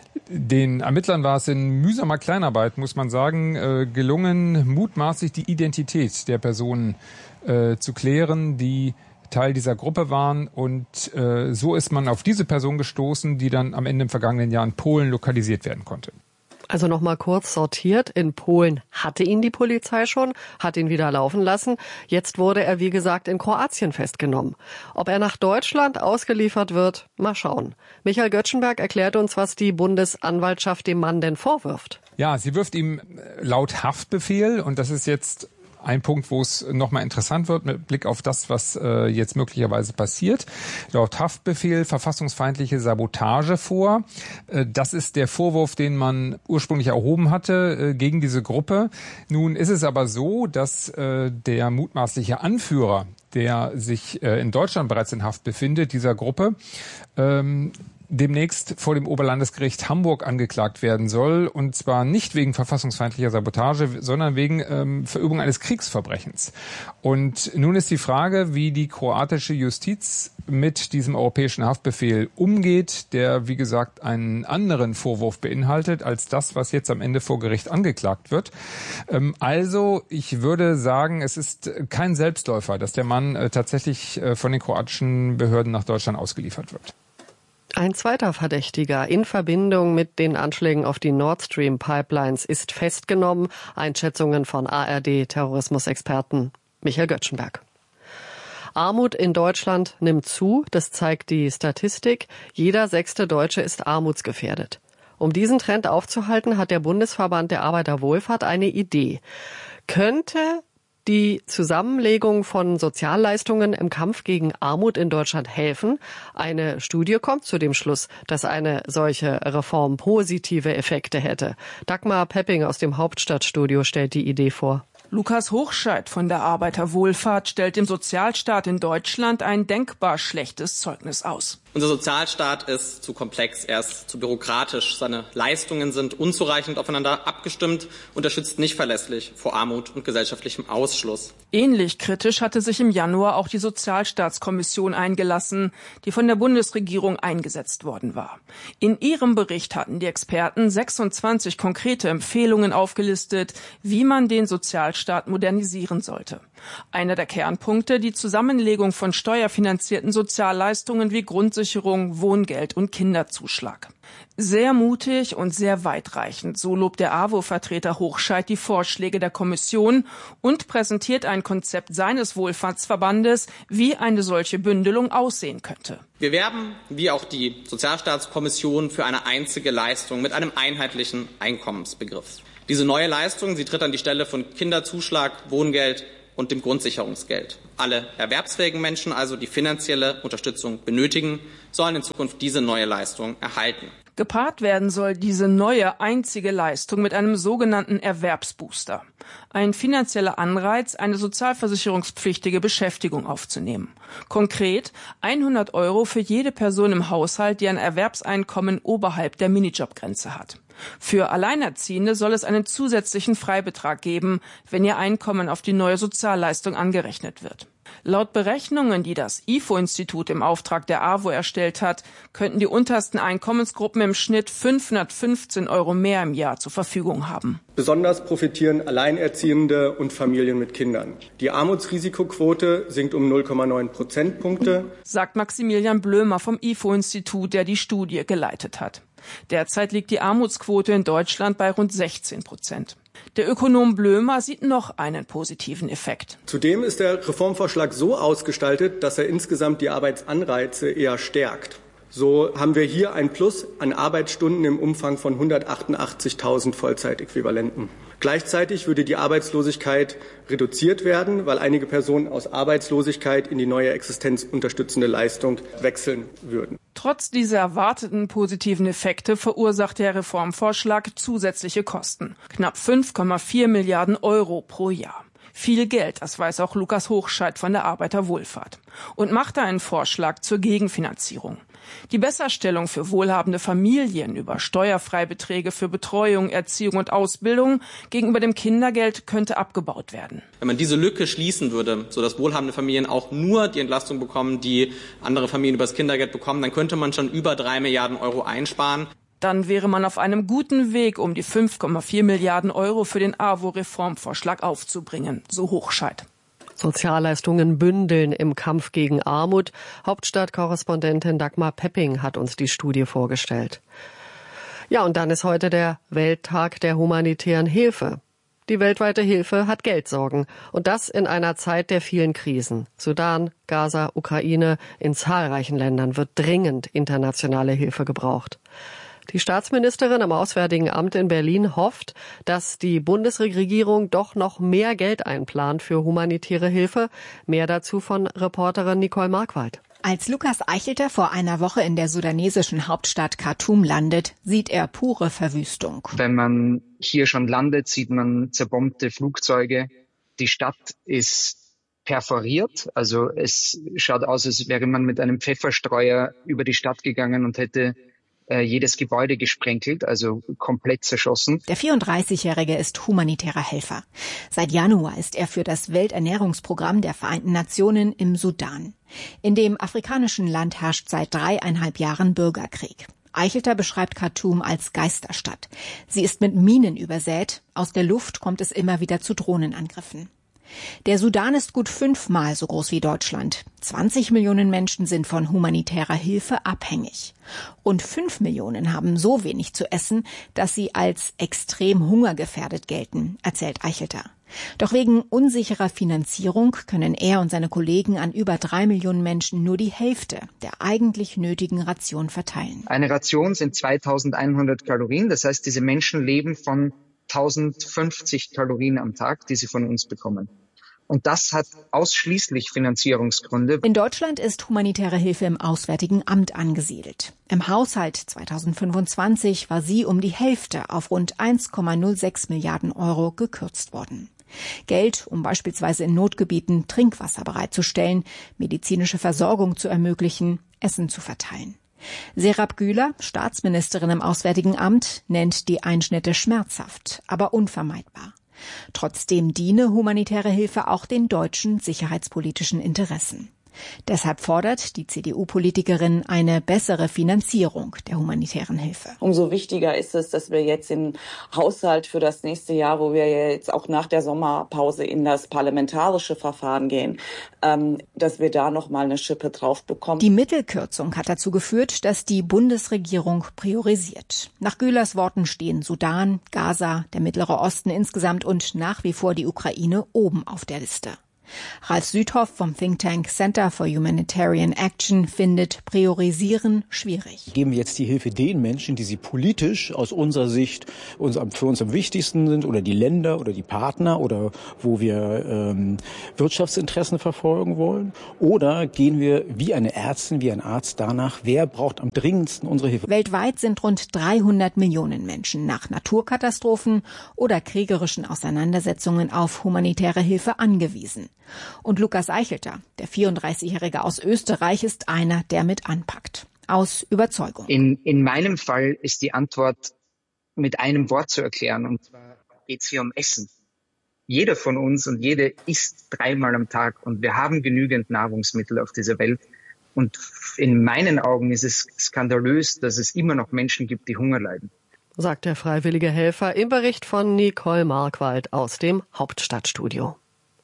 den Ermittlern war es in mühsamer Kleinarbeit, muss man sagen, äh, gelungen, mutmaßlich die Identität der Personen äh, zu klären, die Teil dieser Gruppe waren. Und äh, so ist man auf diese Person gestoßen, die dann am Ende im vergangenen Jahr in Polen lokalisiert werden konnte. Also noch mal kurz sortiert. In Polen hatte ihn die Polizei schon, hat ihn wieder laufen lassen. Jetzt wurde er, wie gesagt, in Kroatien festgenommen. Ob er nach Deutschland ausgeliefert wird, mal schauen. Michael Göttschenberg erklärt uns, was die Bundesanwaltschaft dem Mann denn vorwirft. Ja, sie wirft ihm laut Haftbefehl, und das ist jetzt ein Punkt, wo es nochmal interessant wird mit Blick auf das, was äh, jetzt möglicherweise passiert. Laut Haftbefehl verfassungsfeindliche Sabotage vor. Äh, das ist der Vorwurf, den man ursprünglich erhoben hatte äh, gegen diese Gruppe. Nun ist es aber so, dass äh, der mutmaßliche Anführer, der sich äh, in Deutschland bereits in Haft befindet, dieser Gruppe, ähm, demnächst vor dem Oberlandesgericht Hamburg angeklagt werden soll, und zwar nicht wegen verfassungsfeindlicher Sabotage, sondern wegen ähm, Verübung eines Kriegsverbrechens. Und nun ist die Frage, wie die kroatische Justiz mit diesem europäischen Haftbefehl umgeht, der, wie gesagt, einen anderen Vorwurf beinhaltet als das, was jetzt am Ende vor Gericht angeklagt wird. Ähm, also, ich würde sagen, es ist kein Selbstläufer, dass der Mann äh, tatsächlich äh, von den kroatischen Behörden nach Deutschland ausgeliefert wird. Ein zweiter Verdächtiger in Verbindung mit den Anschlägen auf die Nord Stream Pipelines ist festgenommen. Einschätzungen von A R D-Terrorismusexperten Michael Göttschenberg. Armut in Deutschland nimmt zu, das zeigt die Statistik. Jeder sechste Deutsche ist armutsgefährdet. Um diesen Trend aufzuhalten, hat der Bundesverband der Arbeiterwohlfahrt eine Idee. Könnte die Zusammenlegung von Sozialleistungen im Kampf gegen Armut in Deutschland helfen? Eine Studie kommt zu dem Schluss, dass eine solche Reform positive Effekte hätte. Dagmar Pepping aus dem Hauptstadtstudio stellt die Idee vor. Lukas Hochscheid von der Arbeiterwohlfahrt stellt dem Sozialstaat in Deutschland ein denkbar schlechtes Zeugnis aus. Unser Sozialstaat ist zu komplex, er ist zu bürokratisch. Seine Leistungen sind unzureichend aufeinander abgestimmt und er schützt nicht verlässlich vor Armut und gesellschaftlichem Ausschluss. Ähnlich kritisch hatte sich im Januar auch die Sozialstaatskommission eingelassen, die von der Bundesregierung eingesetzt worden war. In ihrem Bericht hatten die Experten sechsundzwanzig konkrete Empfehlungen aufgelistet, wie man den Sozialstaat modernisieren sollte. Einer der Kernpunkte, die Zusammenlegung von steuerfinanzierten Sozialleistungen wie Grundsicherung, Wohngeld und Kinderzuschlag. Sehr mutig und sehr weitreichend, so lobt der A W O-Vertreter Hochscheid die Vorschläge der Kommission und präsentiert ein Konzept seines Wohlfahrtsverbandes, wie eine solche Bündelung aussehen könnte. Wir werben, wie auch die Sozialstaatskommission, für eine einzige Leistung mit einem einheitlichen Einkommensbegriff. Diese neue Leistung, sie tritt an die Stelle von Kinderzuschlag, Wohngeld und dem Grundsicherungsgeld. Alle erwerbsfähigen Menschen, also die finanzielle Unterstützung benötigen, sollen in Zukunft diese neue Leistung erhalten. Gepaart werden soll diese neue einzige Leistung mit einem sogenannten Erwerbsbooster. Ein finanzieller Anreiz, eine sozialversicherungspflichtige Beschäftigung aufzunehmen. Konkret hundert Euro für jede Person im Haushalt, die ein Erwerbseinkommen oberhalb der Minijobgrenze hat. Für Alleinerziehende soll es einen zusätzlichen Freibetrag geben, wenn ihr Einkommen auf die neue Sozialleistung angerechnet wird. Laut Berechnungen, die das I F O-Institut im Auftrag der A W O erstellt hat, könnten die untersten Einkommensgruppen im Schnitt fünfhundertfünfzehn Euro mehr im Jahr zur Verfügung haben. Besonders profitieren Alleinerziehende und Familien mit Kindern. Die Armutsrisikoquote sinkt um null Komma neun Prozentpunkte, sagt Maximilian Blömer vom I F O-Institut, der die Studie geleitet hat. Derzeit liegt die Armutsquote in Deutschland bei rund sechzehn Prozent. Der Ökonom Blömer sieht noch einen positiven Effekt. Zudem ist der Reformvorschlag so ausgestaltet, dass er insgesamt die Arbeitsanreize eher stärkt. So haben wir hier ein Plus an Arbeitsstunden im Umfang von hundertachtundachtzigtausend Vollzeitäquivalenten. Gleichzeitig würde die Arbeitslosigkeit reduziert werden, weil einige Personen aus Arbeitslosigkeit in die neue existenzunterstützende Leistung wechseln würden. Trotz dieser erwarteten positiven Effekte verursacht der Reformvorschlag zusätzliche Kosten. Knapp fünf Komma vier Milliarden Euro pro Jahr. Viel Geld, das weiß auch Lukas Hochscheid von der Arbeiterwohlfahrt. Und macht einen Vorschlag zur Gegenfinanzierung. Die Besserstellung für wohlhabende Familien über Steuerfreibeträge für Betreuung, Erziehung und Ausbildung gegenüber dem Kindergeld könnte abgebaut werden. Wenn man diese Lücke schließen würde, sodass wohlhabende Familien auch nur die Entlastung bekommen, die andere Familien über das Kindergeld bekommen, dann könnte man schon über drei Milliarden Euro einsparen. Dann wäre man auf einem guten Weg, um die fünf Komma vier Milliarden Euro für den A W O-Reformvorschlag aufzubringen, so Hochscheid. Sozialleistungen bündeln im Kampf gegen Armut. Hauptstadtkorrespondentin Dagmar Pepping hat uns die Studie vorgestellt. Ja, und dann ist heute der Welttag der humanitären Hilfe. Die weltweite Hilfe hat Geldsorgen. Und das in einer Zeit der vielen Krisen. Sudan, Gaza, Ukraine, in zahlreichen Ländern wird dringend internationale Hilfe gebraucht. Die Staatsministerin im Auswärtigen Amt in Berlin hofft, dass die Bundesregierung doch noch mehr Geld einplant für humanitäre Hilfe. Mehr dazu von Reporterin Nicole Markwald. Als Lukas Eichelter vor einer Woche in der sudanesischen Hauptstadt Khartoum landet, sieht er pure Verwüstung. Wenn man hier schon landet, sieht man zerbombte Flugzeuge. Die Stadt ist perforiert. Also es schaut aus, als wäre man mit einem Pfefferstreuer über die Stadt gegangen und hätte jedes Gebäude gesprenkelt, also komplett zerschossen. Der vierunddreißigjährige ist humanitärer Helfer. Seit Januar ist er für das Welternährungsprogramm der Vereinten Nationen im Sudan. In dem afrikanischen Land herrscht seit dreieinhalb Jahren Bürgerkrieg. Eichelter beschreibt Khartoum als Geisterstadt. Sie ist mit Minen übersät. Aus der Luft kommt es immer wieder zu Drohnenangriffen. Der Sudan ist gut fünfmal so groß wie Deutschland. zwanzig Millionen Menschen sind von humanitärer Hilfe abhängig. Rund fünf Millionen haben so wenig zu essen, dass sie als extrem hungergefährdet gelten, erzählt Eichelter. Doch wegen unsicherer Finanzierung können er und seine Kollegen an über drei Millionen Menschen nur die Hälfte der eigentlich nötigen Ration verteilen. Eine Ration sind zweitausendeinhundert Kalorien. Das heißt, diese Menschen leben von tausendfünfzig Kalorien am Tag, die sie von uns bekommen. Und das hat ausschließlich Finanzierungsgründe. In Deutschland ist humanitäre Hilfe im Auswärtigen Amt angesiedelt. Im Haushalt zweitausendfünfundzwanzig war sie um die Hälfte auf rund eins Komma null sechs Milliarden Euro gekürzt worden. Geld, um beispielsweise in Notgebieten Trinkwasser bereitzustellen, medizinische Versorgung zu ermöglichen, Essen zu verteilen. Serap Güler, Staatsministerin im Auswärtigen Amt, nennt die Einschnitte schmerzhaft, aber unvermeidbar. Trotzdem diene humanitäre Hilfe auch den deutschen sicherheitspolitischen Interessen. Deshalb fordert die C D U-Politikerin eine bessere Finanzierung der humanitären Hilfe. Umso wichtiger ist es, dass wir jetzt den Haushalt für das nächste Jahr, wo wir jetzt auch nach der Sommerpause in das parlamentarische Verfahren gehen, ähm, dass wir da noch mal eine Schippe drauf bekommen. Die Mittelkürzung hat dazu geführt, dass die Bundesregierung priorisiert. Nach Gülers Worten stehen Sudan, Gaza, der Mittlere Osten insgesamt und nach wie vor die Ukraine oben auf der Liste. Ralf Südhoff vom Think Tank Center for Humanitarian Action findet Priorisieren schwierig. Geben wir jetzt die Hilfe den Menschen, die sie politisch aus unserer Sicht uns, für uns am wichtigsten sind, oder die Länder oder die Partner oder wo wir ähm, Wirtschaftsinteressen verfolgen wollen? Oder gehen wir wie eine Ärztin, wie ein Arzt danach, wer braucht am dringendsten unsere Hilfe? Weltweit sind rund dreihundert Millionen Menschen nach Naturkatastrophen oder kriegerischen Auseinandersetzungen auf humanitäre Hilfe angewiesen. Und Lukas Eichelter, der vierunddreißigjährige aus Österreich, ist einer, der mit anpackt. Aus Überzeugung. In, in meinem Fall ist die Antwort mit einem Wort zu erklären. Und zwar geht es hier um Essen. Jeder von uns und jede isst dreimal am Tag. Und wir haben genügend Nahrungsmittel auf dieser Welt. Und in meinen Augen ist es skandalös, dass es immer noch Menschen gibt, die Hunger leiden. Sagt der freiwillige Helfer im Bericht von Nicole Markwald aus dem Hauptstadtstudio.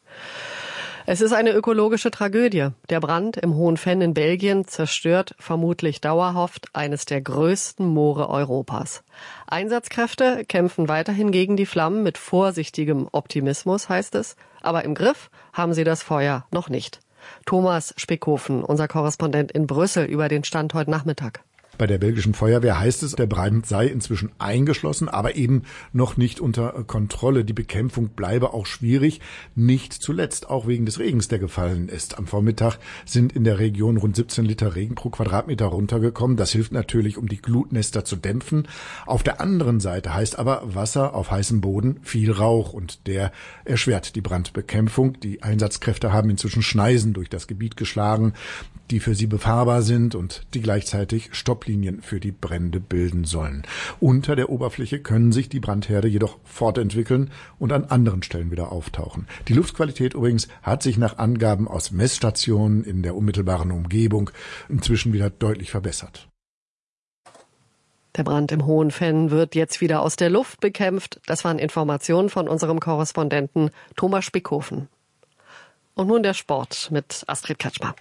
Es ist eine ökologische Tragödie. Der Brand im Hohen Venn in Belgien zerstört vermutlich dauerhaft eines der größten Moore Europas. Einsatzkräfte kämpfen weiterhin gegen die Flammen mit vorsichtigem Optimismus, heißt es. Aber im Griff haben sie das Feuer noch nicht. Thomas Spickhofen, unser Korrespondent in Brüssel, über den Stand heute Nachmittag. Bei der belgischen Feuerwehr heißt es, der Brand sei inzwischen eingeschlossen, aber eben noch nicht unter Kontrolle. Die Bekämpfung bleibe auch schwierig, nicht zuletzt auch wegen des Regens, der gefallen ist. Am Vormittag sind in der Region rund siebzehn Liter Regen pro Quadratmeter runtergekommen. Das hilft natürlich, um die Glutnester zu dämpfen. Auf der anderen Seite heißt aber Wasser auf heißem Boden viel Rauch und der erschwert die Brandbekämpfung. Die Einsatzkräfte haben inzwischen Schneisen durch das Gebiet geschlagen, die für sie befahrbar sind und die gleichzeitig Stopplinien für die Brände bilden sollen. Unter der Oberfläche können sich die Brandherde jedoch fortentwickeln und an anderen Stellen wieder auftauchen. Die Luftqualität übrigens hat sich nach Angaben aus Messstationen in der unmittelbaren Umgebung inzwischen wieder deutlich verbessert. Der Brand im Hohen Venn wird jetzt wieder aus der Luft bekämpft. Das waren Informationen von unserem Korrespondenten Thomas Spickhofen. Und nun der Sport mit Astrid Katschmer.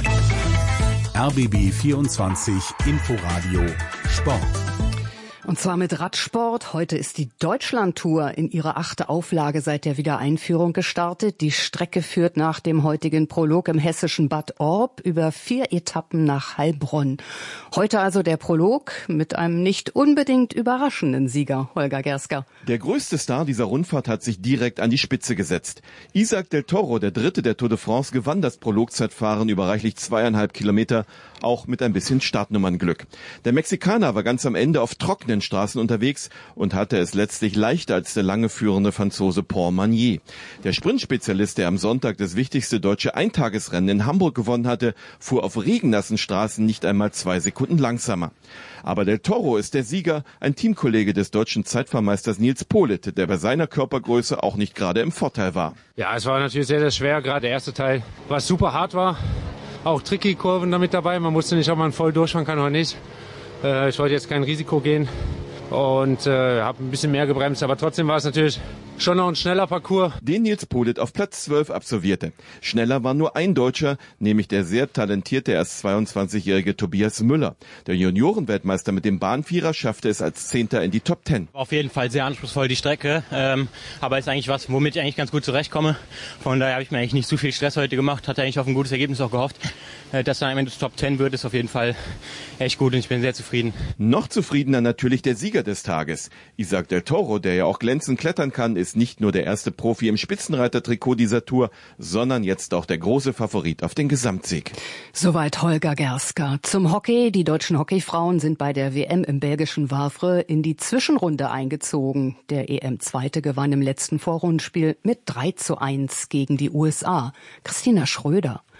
R B B vierundzwanzig Inforadio Sport. Und zwar mit Radsport. Heute ist die Deutschlandtour in ihrer achte Auflage seit der Wiedereinführung gestartet. Die Strecke führt nach dem heutigen Prolog im hessischen Bad Orb über vier Etappen nach Heilbronn. Heute also der Prolog mit einem nicht unbedingt überraschenden Sieger, Holger Gersker. Der größte Star dieser Rundfahrt hat sich direkt an die Spitze gesetzt. Isaac del Toro, der Dritte der Tour de France, gewann das Prologzeitfahren über reichlich zweieinhalb Kilometer, auch mit ein bisschen Startnummernglück. Der Mexikaner war ganz am Ende auf trockenen Straßen unterwegs und hatte es letztlich leichter als der lange führende Franzose Paul Magnier. Der Sprintspezialist, der am Sonntag das wichtigste deutsche Eintagesrennen in Hamburg gewonnen hatte, fuhr auf regennassen Straßen nicht einmal zwei Sekunden langsamer. Aber del Toro ist der Sieger, ein Teamkollege des deutschen Zeitfahrmeisters Nils Politt, der bei seiner Körpergröße auch nicht gerade im Vorteil war. Ja, es war natürlich sehr, sehr schwer, gerade der erste Teil, was super hart war. Auch tricky Kurven damit dabei, man wusste nicht, ob man voll durchfahren kann oder nicht. Äh, ich wollte jetzt kein Risiko gehen und äh, habe ein bisschen mehr gebremst, aber trotzdem war es natürlich schon noch ein schneller Parcours. Den Nils Politt auf Platz zwölf absolvierte. Schneller war nur ein Deutscher, nämlich der sehr talentierte, erst zweiundzwanzigjährige Tobias Müller. Der Juniorenweltmeister mit dem Bahnvierer schaffte es als Zehnter in die Top Ten. Auf jeden Fall sehr anspruchsvoll die Strecke, ähm, aber ist eigentlich was, womit ich eigentlich ganz gut zurechtkomme. Von daher habe ich mir eigentlich nicht zu viel Stress heute gemacht, hatte eigentlich auf ein gutes Ergebnis auch gehofft. Äh, dass dann am Ende Top Ten wird, ist auf jeden Fall echt gut und ich bin sehr zufrieden. Noch zufriedener natürlich der Sieger des Tages. Isaac del Toro, der ja auch glänzend klettern kann, ist nicht nur der erste Profi im Spitzenreitertrikot dieser Tour, sondern jetzt auch der große Favorit auf den Gesamtsieg. Soweit Holger Gersker. Zum Hockey. Die deutschen Hockeyfrauen sind bei der W M im belgischen Wavre in die Zwischenrunde eingezogen. Der E M-Zweite gewann im letzten Vorrundenspiel mit drei zu eins gegen die U S A. Christina Schröder.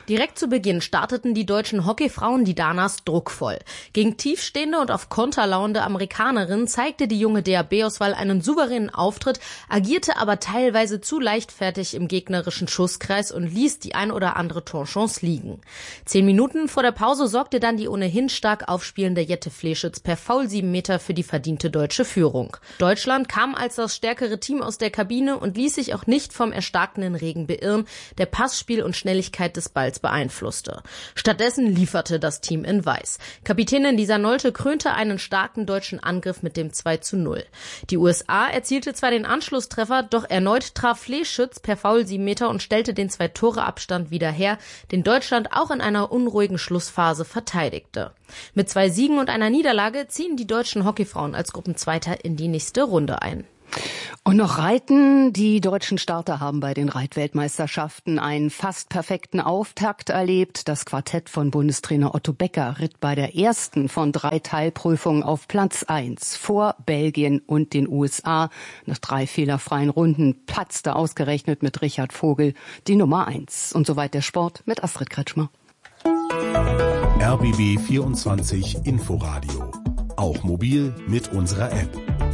Direkt zu Beginn starteten die deutschen Hockeyfrauen die Danas druckvoll. Gegen tiefstehende und auf Konter lauernde Amerikanerinnen zeigte die junge D A B-Auswahl einen souveränen Auftritt, agierte aber teilweise zu leichtfertig im gegnerischen Schusskreis und ließ die ein oder andere Torchance liegen. Zehn Minuten vor der Pause sorgte dann die ohnehin stark aufspielende Jette Fleschitz per Foul sieben Meter für die verdiente deutsche Führung. Deutschland kam als das stärkere Team aus der Kabine und ließ sich auch nicht vom erstarkenden Regen beirren, der Passspiel und Schnelligkeit des Balls beeinflusste. Stattdessen lieferte das Team in Weiß. Kapitänin Lisa Nolte krönte einen starken deutschen Angriff mit dem zwei zu null. Die U S A erzielte zwar den Anschlusstreffer, doch erneut traf Fleschitz per Foul sieben Meter und stellte den Zwei-Tore-Abstand wieder her, den Deutschland auch in einer unruhigen Schlussphase verteidigte. Mit zwei Siegen und einer Niederlage ziehen die deutschen Hockeyfrauen als Gruppenzweiter in die nächste Runde ein. Und noch Reiten. Die deutschen Starter haben bei den Reitweltmeisterschaften einen fast perfekten Auftakt erlebt. Das Quartett von Bundestrainer Otto Becker ritt bei der ersten von drei Teilprüfungen auf Platz eins vor Belgien und den U S A. Nach drei fehlerfreien Runden platzte ausgerechnet mit Richard Vogel die Nummer eins. Und soweit der Sport mit Astrid Kretschmer. R B B vierundzwanzig Inforadio. Auch mobil mit unserer App.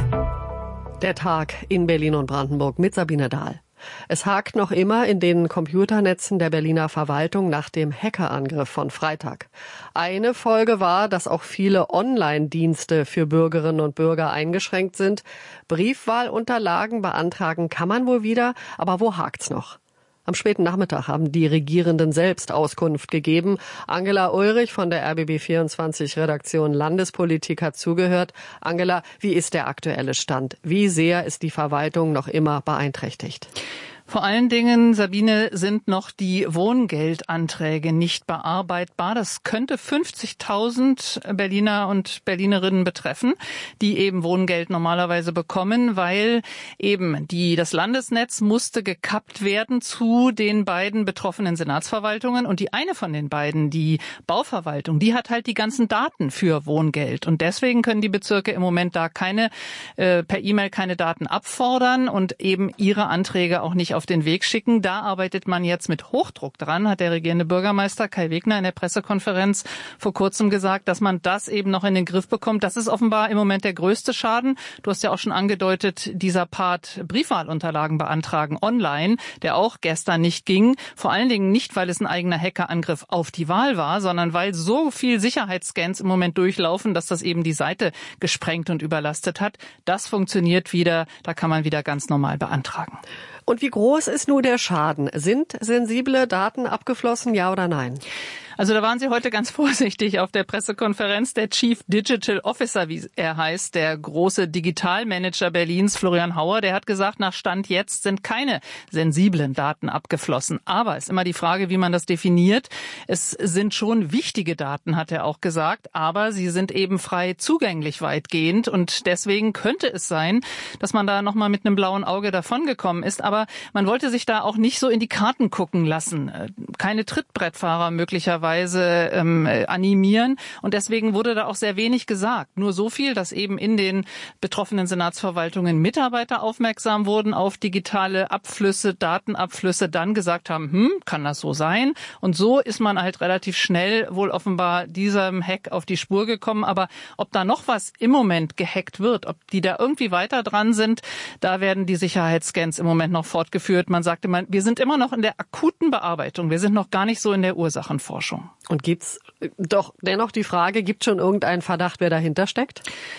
Der Tag in Berlin und Brandenburg mit Sabine Dahl. Es hakt noch immer in den Computernetzen der Berliner Verwaltung nach dem Hackerangriff von Freitag. Eine Folge war, dass auch viele Online-Dienste für Bürgerinnen und Bürger eingeschränkt sind. Briefwahlunterlagen beantragen kann man wohl wieder, aber wo hakt's noch? Am späten Nachmittag haben die Regierenden selbst Auskunft gegeben. Angela Ulrich von der R B B vierundzwanzig Redaktion Landespolitik hat zugehört. Angela, wie ist der aktuelle Stand? Wie sehr ist die Verwaltung noch immer beeinträchtigt? Vor allen Dingen, Sabine, sind noch die Wohngeldanträge nicht bearbeitbar. Das könnte fünfzigtausend Berliner und Berlinerinnen betreffen, die eben Wohngeld normalerweise bekommen, weil eben die, das Landesnetz musste gekappt werden zu den beiden betroffenen Senatsverwaltungen. Und die eine von den beiden, die Bauverwaltung, die hat halt die ganzen Daten für Wohngeld. Und deswegen können die Bezirke im Moment da keine, äh, per E-Mail keine Daten abfordern und eben ihre Anträge auch nicht auf den Weg schicken. Da arbeitet man jetzt mit Hochdruck dran, hat der regierende Bürgermeister Kai Wegner in der Pressekonferenz vor kurzem gesagt, dass man das eben noch in den Griff bekommt. Das ist offenbar im Moment der größte Schaden. Du hast ja auch schon angedeutet, dieser Part Briefwahlunterlagen beantragen online, der auch gestern nicht ging. Vor allen Dingen nicht, weil es ein eigener Hackerangriff auf die Wahl war, sondern weil so viel Sicherheitsscans im Moment durchlaufen, dass das eben die Seite gesprengt und überlastet hat. Das funktioniert wieder. Da kann man wieder ganz normal beantragen. Und wie groß ist nun der Schaden? Sind sensible Daten abgeflossen, ja oder nein? Also da waren Sie heute ganz vorsichtig auf der Pressekonferenz. Der Chief Digital Officer, wie er heißt, der große Digitalmanager Berlins, Florian Hauer, der hat gesagt, nach Stand jetzt sind keine sensiblen Daten abgeflossen. Aber es ist immer die Frage, wie man das definiert. Es sind schon wichtige Daten, hat er auch gesagt, aber sie sind eben frei zugänglich weitgehend. Und deswegen könnte es sein, dass man da nochmal mit einem blauen Auge davongekommen ist. Aber man wollte sich da auch nicht so in die Karten gucken lassen. Keine Trittbrettfahrer möglicherweise Weise ähm, animieren. Und deswegen wurde da auch sehr wenig gesagt. Nur so viel, dass eben in den betroffenen Senatsverwaltungen Mitarbeiter aufmerksam wurden auf digitale Abflüsse, Datenabflüsse, dann gesagt haben, hm, kann das so sein? Und so ist man halt relativ schnell wohl offenbar diesem Hack auf die Spur gekommen. Aber ob da noch was im Moment gehackt wird, ob die da irgendwie weiter dran sind, da werden die Sicherheitsscans im Moment noch fortgeführt. Man sagte, man, wir sind immer noch in der akuten Bearbeitung. Wir sind noch gar nicht so in der Ursachenforschung. Und gibt's doch dennoch die Frage, gibt schon irgendeinen Verdacht, wer dahinter steckt?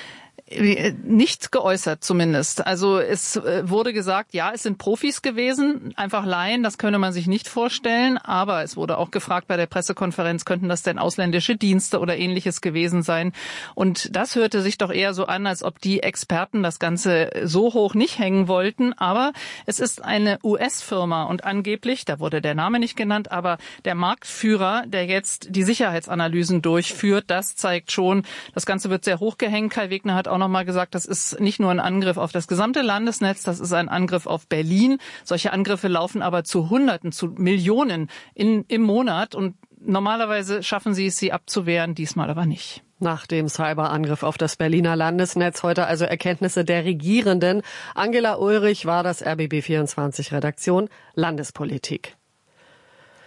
Nichts geäußert zumindest. Also es wurde gesagt, ja, es sind Profis gewesen, einfach Laien, das könne man sich nicht vorstellen. Aber es wurde auch gefragt bei der Pressekonferenz, könnten das denn ausländische Dienste oder Ähnliches gewesen sein? Und das hörte sich doch eher so an, als ob die Experten das Ganze so hoch nicht hängen wollten. Aber es ist eine U S-Firma und angeblich, da wurde der Name nicht genannt, aber der Marktführer, der jetzt die Sicherheitsanalysen durchführt, das zeigt schon, das Ganze wird sehr hoch gehängt. Kai Wegner hat auch noch mal gesagt, das ist nicht nur ein Angriff auf das gesamte Landesnetz, das ist ein Angriff auf Berlin. Solche Angriffe laufen aber zu Hunderten, zu Millionen in, im Monat und normalerweise schaffen sie es, sie abzuwehren, diesmal aber nicht. Nach dem Cyberangriff auf das Berliner Landesnetz heute also Erkenntnisse der Regierenden. Angela Ulrich war das R B B vierundzwanzig Redaktion Landespolitik.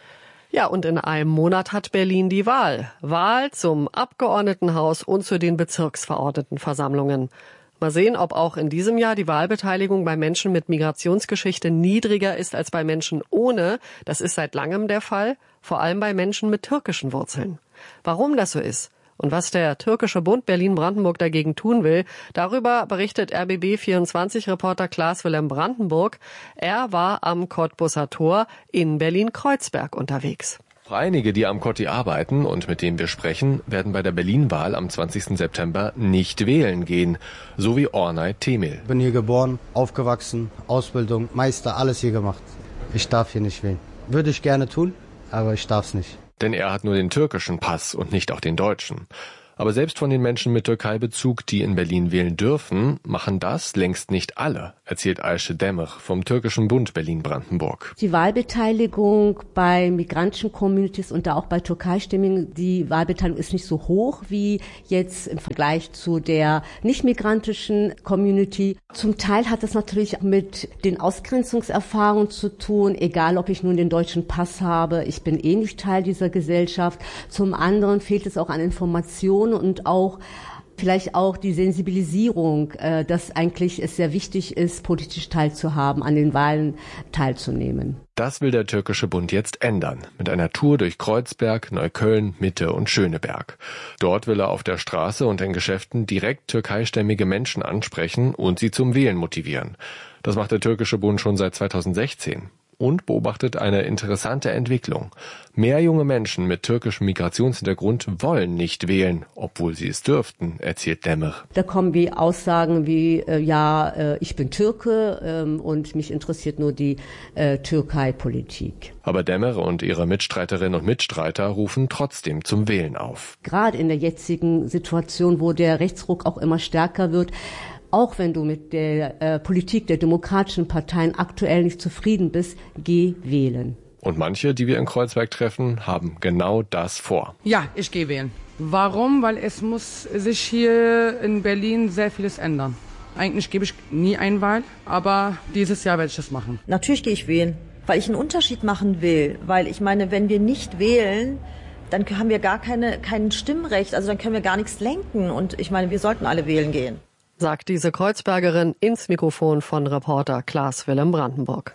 Ja, und in einem Monat hat Berlin die Wahl. Wahl zum Abgeordnetenhaus und zu den Bezirksverordnetenversammlungen. Mal sehen, ob auch in diesem Jahr die Wahlbeteiligung bei Menschen mit Migrationsgeschichte niedriger ist als bei Menschen ohne. Das ist seit langem der Fall, vor allem bei Menschen mit türkischen Wurzeln. Warum das so ist und was der türkische Bund Berlin-Brandenburg dagegen tun will, darüber berichtet R B B vierundzwanzig-Reporter Klaas-Willem Brandenburg. Er war am Cottbuser Tor in Berlin-Kreuzberg unterwegs. Einige, die am Kotti arbeiten und mit denen wir sprechen, werden bei der Berlin-Wahl am zwanzigsten September nicht wählen gehen, so wie Ornay Temel. Ich bin hier geboren, aufgewachsen, Ausbildung, Meister, alles hier gemacht. Ich darf hier nicht wählen. Würde ich gerne tun, aber ich darf es nicht. Denn er hat nur den türkischen Pass und nicht auch den deutschen. Aber selbst von den Menschen mit Türkei-Bezug, die in Berlin wählen dürfen, machen das längst nicht alle, erzählt Ayşe Demir vom türkischen Bund Berlin-Brandenburg. Die Wahlbeteiligung bei migrantischen Communities und da auch bei Türkeistimmigen, die Wahlbeteiligung ist nicht so hoch wie jetzt im Vergleich zu der nicht-migrantischen Community. Zum Teil hat das natürlich mit den Ausgrenzungserfahrungen zu tun, egal ob ich nun den deutschen Pass habe, ich bin eh nicht Teil dieser Gesellschaft. Zum anderen fehlt es auch an Informationen und auch vielleicht auch die Sensibilisierung, äh, dass eigentlich es sehr wichtig ist, politisch teilzuhaben, an den Wahlen teilzunehmen. Das will der türkische Bund jetzt ändern, mit einer Tour durch Kreuzberg, Neukölln, Mitte und Schöneberg. Dort will er auf der Straße und in Geschäften direkt türkeistämmige Menschen ansprechen und sie zum Wählen motivieren. Das macht der türkische Bund schon seit zweitausendsechzehn. Und beobachtet eine interessante Entwicklung. Mehr junge Menschen mit türkischem Migrationshintergrund wollen nicht wählen, obwohl sie es dürften, erzählt Demir. Da kommen wie Aussagen wie, äh, ja, äh, ich bin Türke ähm, und mich interessiert nur die äh, Türkei-Politik. Aber Demir und ihre Mitstreiterinnen und Mitstreiter rufen trotzdem zum Wählen auf. Gerade in der jetzigen Situation, wo der Rechtsruck auch immer stärker wird, auch wenn du mit der äh, Politik der demokratischen Parteien aktuell nicht zufrieden bist, geh wählen. Und manche, die wir in Kreuzberg treffen, haben genau das vor. Ja, ich gehe wählen. Warum? Weil es muss sich hier in Berlin sehr vieles ändern. Eigentlich gebe ich nie eine Wahl, aber dieses Jahr werde ich das machen. Natürlich gehe ich wählen, weil ich einen Unterschied machen will. Weil ich meine, wenn wir nicht wählen, dann haben wir gar keine, kein Stimmrecht, also dann können wir gar nichts lenken. Und ich meine, wir sollten alle wählen gehen. Sagt diese Kreuzbergerin ins Mikrofon von Reporter Klaas-Willem Brandenburg.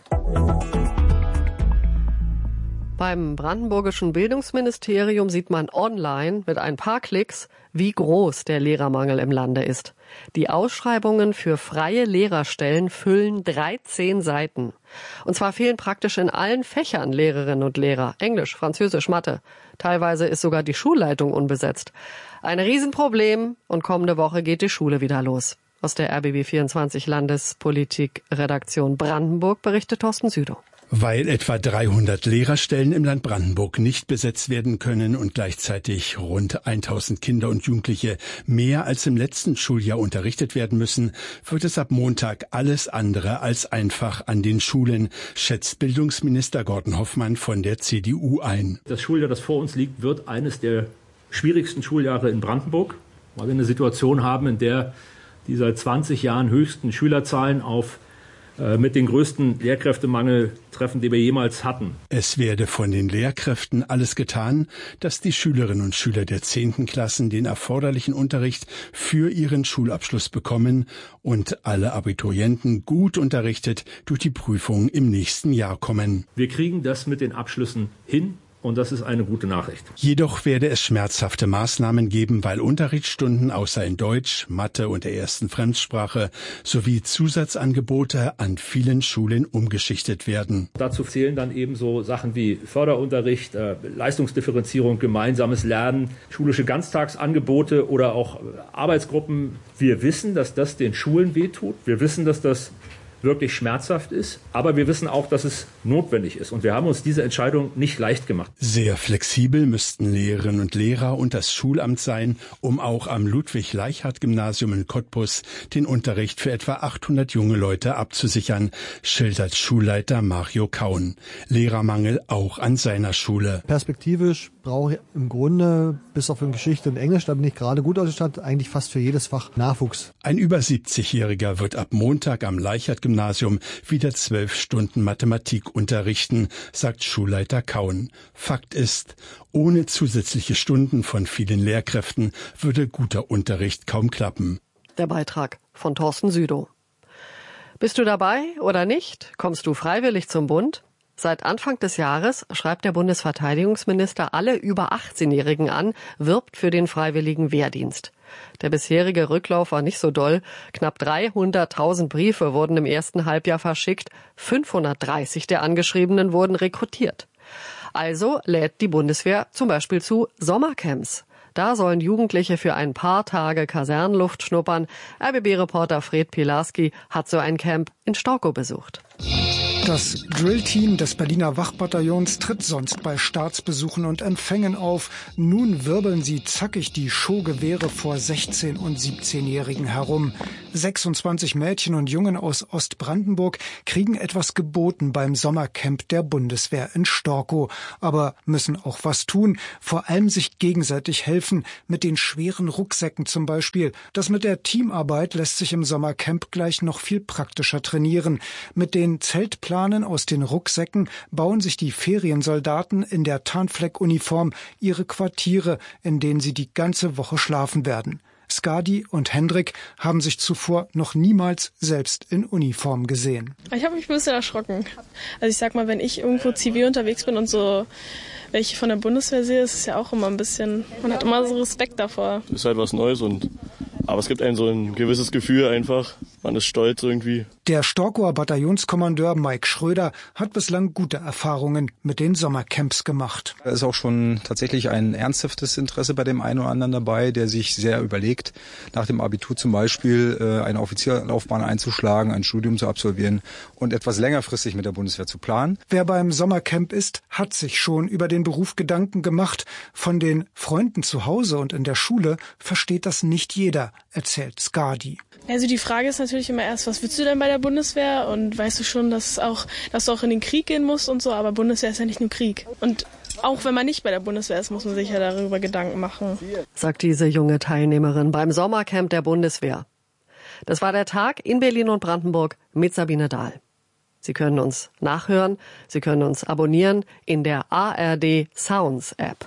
Beim brandenburgischen Bildungsministerium sieht man online mit ein paar Klicks, wie groß der Lehrermangel im Lande ist. Die Ausschreibungen für freie Lehrerstellen füllen dreizehn Seiten. Und zwar fehlen praktisch in allen Fächern Lehrerinnen und Lehrer. Englisch, Französisch, Mathe. Teilweise ist sogar die Schulleitung unbesetzt. Ein Riesenproblem und kommende Woche geht die Schule wieder los. Aus der R B B vierundzwanzig Landespolitik-Redaktion Brandenburg berichtet Thorsten Südow. Weil etwa dreihundert Lehrerstellen im Land Brandenburg nicht besetzt werden können und gleichzeitig rund tausend Kinder und Jugendliche mehr als im letzten Schuljahr unterrichtet werden müssen, wird es ab Montag alles andere als einfach an den Schulen, schätzt Bildungsminister Gordon Hoffmann von der C D U ein. Das Schuljahr, das vor uns liegt, wird eines der schwierigsten Schuljahre in Brandenburg, weil wir eine Situation haben, in der die seit zwanzig Jahren höchsten Schülerzahlen auf mit den größten Lehrkräftemangel treffen, die wir jemals hatten. Es werde von den Lehrkräften alles getan, dass die Schülerinnen und Schüler der zehnten Klassen den erforderlichen Unterricht für ihren Schulabschluss bekommen und alle Abiturienten gut unterrichtet durch die Prüfungen im nächsten Jahr kommen. Wir kriegen das mit den Abschlüssen hin. Und das ist eine gute Nachricht. Jedoch werde es schmerzhafte Maßnahmen geben, weil Unterrichtsstunden außer in Deutsch, Mathe und der ersten Fremdsprache sowie Zusatzangebote an vielen Schulen umgeschichtet werden. Dazu zählen dann eben so Sachen wie Förderunterricht, äh, Leistungsdifferenzierung, gemeinsames Lernen, schulische Ganztagsangebote oder auch Arbeitsgruppen. Wir wissen, dass das den Schulen wehtut. Wir wissen, dass das wirklich schmerzhaft ist, aber wir wissen auch, dass es notwendig ist. Und wir haben uns diese Entscheidung nicht leicht gemacht. Sehr flexibel müssten Lehrerinnen und Lehrer und das Schulamt sein, um auch am Ludwig-Leichhardt-Gymnasium in Cottbus den Unterricht für etwa achthundert junge Leute abzusichern, schildert Schulleiter Mario Kaun. Lehrermangel auch an seiner Schule. Perspektivisch brauche ich im Grunde, bis auf in Geschichte und Englisch, da bin ich gerade gut ausgestattet, eigentlich fast für jedes Fach Nachwuchs. Ein über siebzigjähriger wird ab Montag am Leichhardt-Gymnasium Gymnasium wieder zwölf Stunden Mathematik unterrichten, sagt Schulleiter Kauen. Fakt ist, ohne zusätzliche Stunden von vielen Lehrkräften würde guter Unterricht kaum klappen. Der Beitrag von Thorsten Südow. Bist du dabei oder nicht? Kommst du freiwillig zum Bund? Seit Anfang des Jahres schreibt der Bundesverteidigungsminister alle über achtzehnjährigen an, wirbt für den freiwilligen Wehrdienst. Der bisherige Rücklauf war nicht so doll. Knapp dreihunderttausend Briefe wurden im ersten Halbjahr verschickt. fünfhundertdreißig der Angeschriebenen wurden rekrutiert. Also lädt die Bundeswehr zum Beispiel zu Sommercamps. Da sollen Jugendliche für ein paar Tage Kasernenluft schnuppern. R B B-Reporter Fred Pilarski hat so ein Camp in Storkow besucht. Das Drillteam des Berliner Wachbataillons tritt sonst bei Staatsbesuchen und Empfängen auf. Nun wirbeln sie zackig die Showgewehre vor sechzehn- und siebzehnjährigen herum. sechsundzwanzig Mädchen und Jungen aus Ostbrandenburg kriegen etwas geboten beim Sommercamp der Bundeswehr in Storkow, aber müssen auch was tun, vor allem sich gegenseitig helfen, mit den schweren Rucksäcken zum Beispiel. Das mit der Teamarbeit lässt sich im Sommercamp gleich noch viel praktischer trainieren. Mit den Zeltplanen aus den Rucksäcken bauen sich die Feriensoldaten in der Tarnfleckuniform ihre Quartiere, in denen sie die ganze Woche schlafen werden. Skadi und Hendrik haben sich zuvor noch niemals selbst in Uniform gesehen. Ich habe mich ein bisschen erschrocken. Also ich sag mal, wenn ich irgendwo zivil unterwegs bin und so welche von der Bundeswehr sehe, ist es ja auch immer ein bisschen, man hat immer so Respekt davor. Das ist halt was Neues und aber es gibt einem so ein gewisses Gefühl einfach, man ist stolz irgendwie. Der Storkower Bataillonskommandeur Mike Schröder hat bislang gute Erfahrungen mit den Sommercamps gemacht. Da ist auch schon tatsächlich ein ernsthaftes Interesse bei dem einen oder anderen dabei, der sich sehr überlegt, nach dem Abitur zum Beispiel eine Offizierlaufbahn einzuschlagen, ein Studium zu absolvieren und etwas längerfristig mit der Bundeswehr zu planen. Wer beim Sommercamp ist, hat sich schon über den Beruf Gedanken gemacht. Von den Freunden zu Hause und in der Schule versteht das nicht jeder, erzählt Skadi. Also die Frage ist natürlich immer erst, was willst du denn bei der Bundeswehr? Und weißt du schon, dass, auch, dass du auch in den Krieg gehen musst und so, aber Bundeswehr ist ja nicht nur Krieg. Und auch wenn man nicht bei der Bundeswehr ist, muss man sich ja darüber Gedanken machen. Sagt diese junge Teilnehmerin beim Sommercamp der Bundeswehr. Das war der Tag in Berlin und Brandenburg mit Sabine Dahl. Sie können uns nachhören, Sie können uns abonnieren in der A R D Sounds App.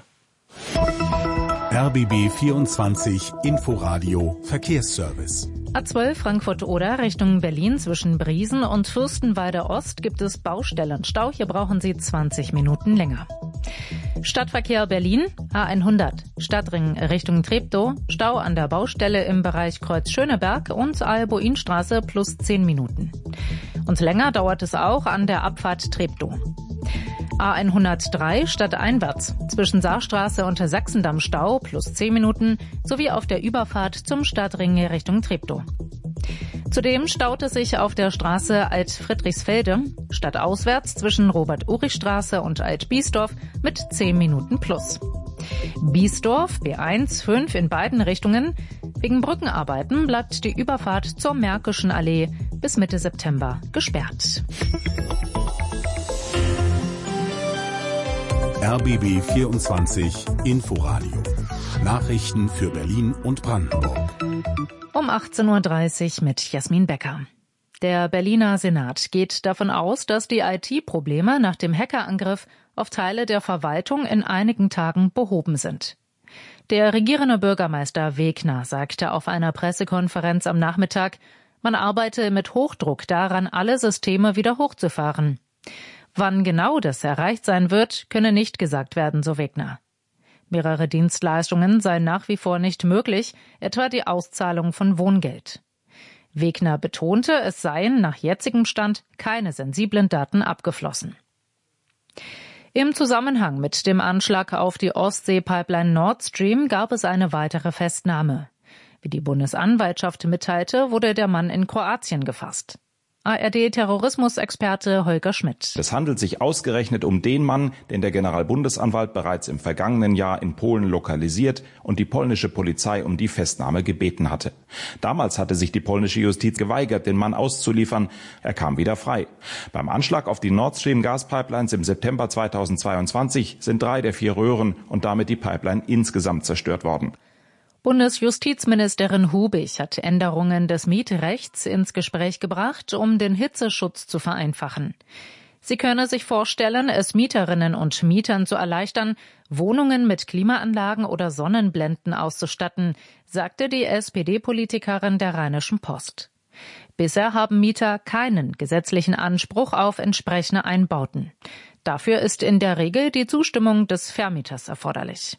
R B B vierundzwanzig Inforadio Verkehrsservice. A zwölf Frankfurt-Oder Richtung Berlin zwischen Briesen und Fürstenwalde Ost gibt es Baustellenstau. Hier brauchen Sie zwanzig Minuten länger. Stadtverkehr Berlin, A hundert, Stadtring Richtung Treptow, Stau an der Baustelle im Bereich Kreuz-Schöneberg und Alboinstraße plus zehn Minuten. Und länger dauert es auch an der Abfahrt Treptow. A hundertdrei stadteinwärts zwischen Saarstraße und Sachsendamm Stau plus zehn Minuten sowie auf der Überfahrt zum Stadtring Richtung Treptow. Zudem staut es sich auf der Straße Alt-Friedrichsfelde stadtauswärts zwischen Robert-Urich-Straße und Alt-Biesdorf mit zehn Minuten plus. Biesdorf B eins fünf in beiden Richtungen. Wegen Brückenarbeiten bleibt die Überfahrt zur Märkischen Allee bis Mitte September gesperrt. R B B vierundzwanzig Inforadio. Nachrichten für Berlin und Brandenburg. Um achtzehn Uhr dreißig mit Jasmin Becker. Der Berliner Senat geht davon aus, dass die I T-Probleme nach dem Hackerangriff auf Teile der Verwaltung in einigen Tagen behoben sind. Der regierende Bürgermeister Wegner sagte auf einer Pressekonferenz am Nachmittag, man arbeite mit Hochdruck daran, alle Systeme wieder hochzufahren. Wann genau das erreicht sein wird, könne nicht gesagt werden, so Wegner. Mehrere Dienstleistungen seien nach wie vor nicht möglich, etwa die Auszahlung von Wohngeld. Wegner betonte, es seien nach jetzigem Stand keine sensiblen Daten abgeflossen. Im Zusammenhang mit dem Anschlag auf die Ostsee-Pipeline Nord Stream gab es eine weitere Festnahme. Wie die Bundesanwaltschaft mitteilte, wurde der Mann in Kroatien gefasst. A R D-Terrorismusexperte Holger Schmidt. Es handelt sich ausgerechnet um den Mann, den der Generalbundesanwalt bereits im vergangenen Jahr in Polen lokalisiert und die polnische Polizei um die Festnahme gebeten hatte. Damals hatte sich die polnische Justiz geweigert, den Mann auszuliefern. Er kam wieder frei. Beim Anschlag auf die Nord Stream Gaspipelines im September zweitausendzweiundzwanzig sind drei der vier Röhren und damit die Pipeline insgesamt zerstört worden. Bundesjustizministerin Hubig hat Änderungen des Mietrechts ins Gespräch gebracht, um den Hitzeschutz zu vereinfachen. Sie könne sich vorstellen, es Mieterinnen und Mietern zu erleichtern, Wohnungen mit Klimaanlagen oder Sonnenblenden auszustatten, sagte die S P D-Politikerin der Rheinischen Post. Bisher haben Mieter keinen gesetzlichen Anspruch auf entsprechende Einbauten. Dafür ist in der Regel die Zustimmung des Vermieters erforderlich.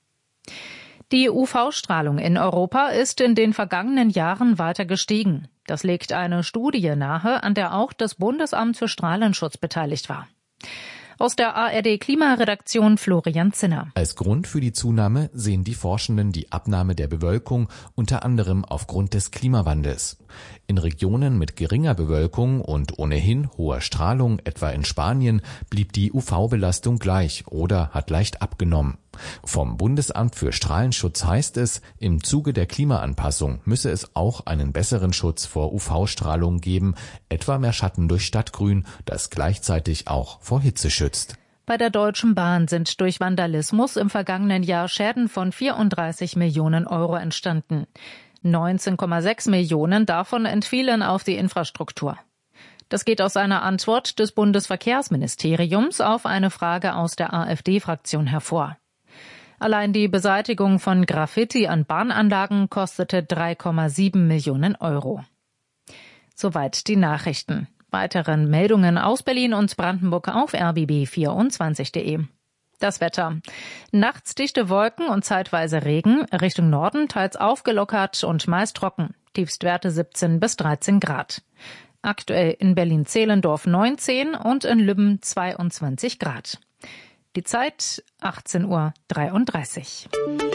Die U V-Strahlung in Europa ist in den vergangenen Jahren weiter gestiegen. Das legt eine Studie nahe, an der auch das Bundesamt für Strahlenschutz beteiligt war. Aus der A R D-Klimaredaktion Florian Zinner. Als Grund für die Zunahme sehen die Forschenden die Abnahme der Bewölkung, unter anderem aufgrund des Klimawandels. In Regionen mit geringer Bewölkung und ohnehin hoher Strahlung, etwa in Spanien, blieb die U V-Belastung gleich oder hat leicht abgenommen. Vom Bundesamt für Strahlenschutz heißt es, im Zuge der Klimaanpassung müsse es auch einen besseren Schutz vor U V-Strahlung geben, etwa mehr Schatten durch Stadtgrün, das gleichzeitig auch vor Hitze schützt. Bei der Deutschen Bahn sind durch Vandalismus im vergangenen Jahr Schäden von vierunddreißig Millionen Euro entstanden. neunzehn Komma sechs Millionen davon entfielen auf die Infrastruktur. Das geht aus einer Antwort des Bundesverkehrsministeriums auf eine Frage aus der AfD-Fraktion hervor. Allein die Beseitigung von Graffiti an Bahnanlagen kostete drei Komma sieben Millionen Euro. Soweit die Nachrichten. Weitere Meldungen aus Berlin und Brandenburg auf r b b vierundzwanzig punkt de. Das Wetter. Nachts dichte Wolken und zeitweise Regen, Richtung Norden teils aufgelockert und meist trocken. Tiefstwerte siebzehn bis dreizehn Grad. Aktuell in Berlin-Zehlendorf neunzehn und in Lübben zweiundzwanzig Grad. Die Zeit achtzehn Uhr dreiunddreißig.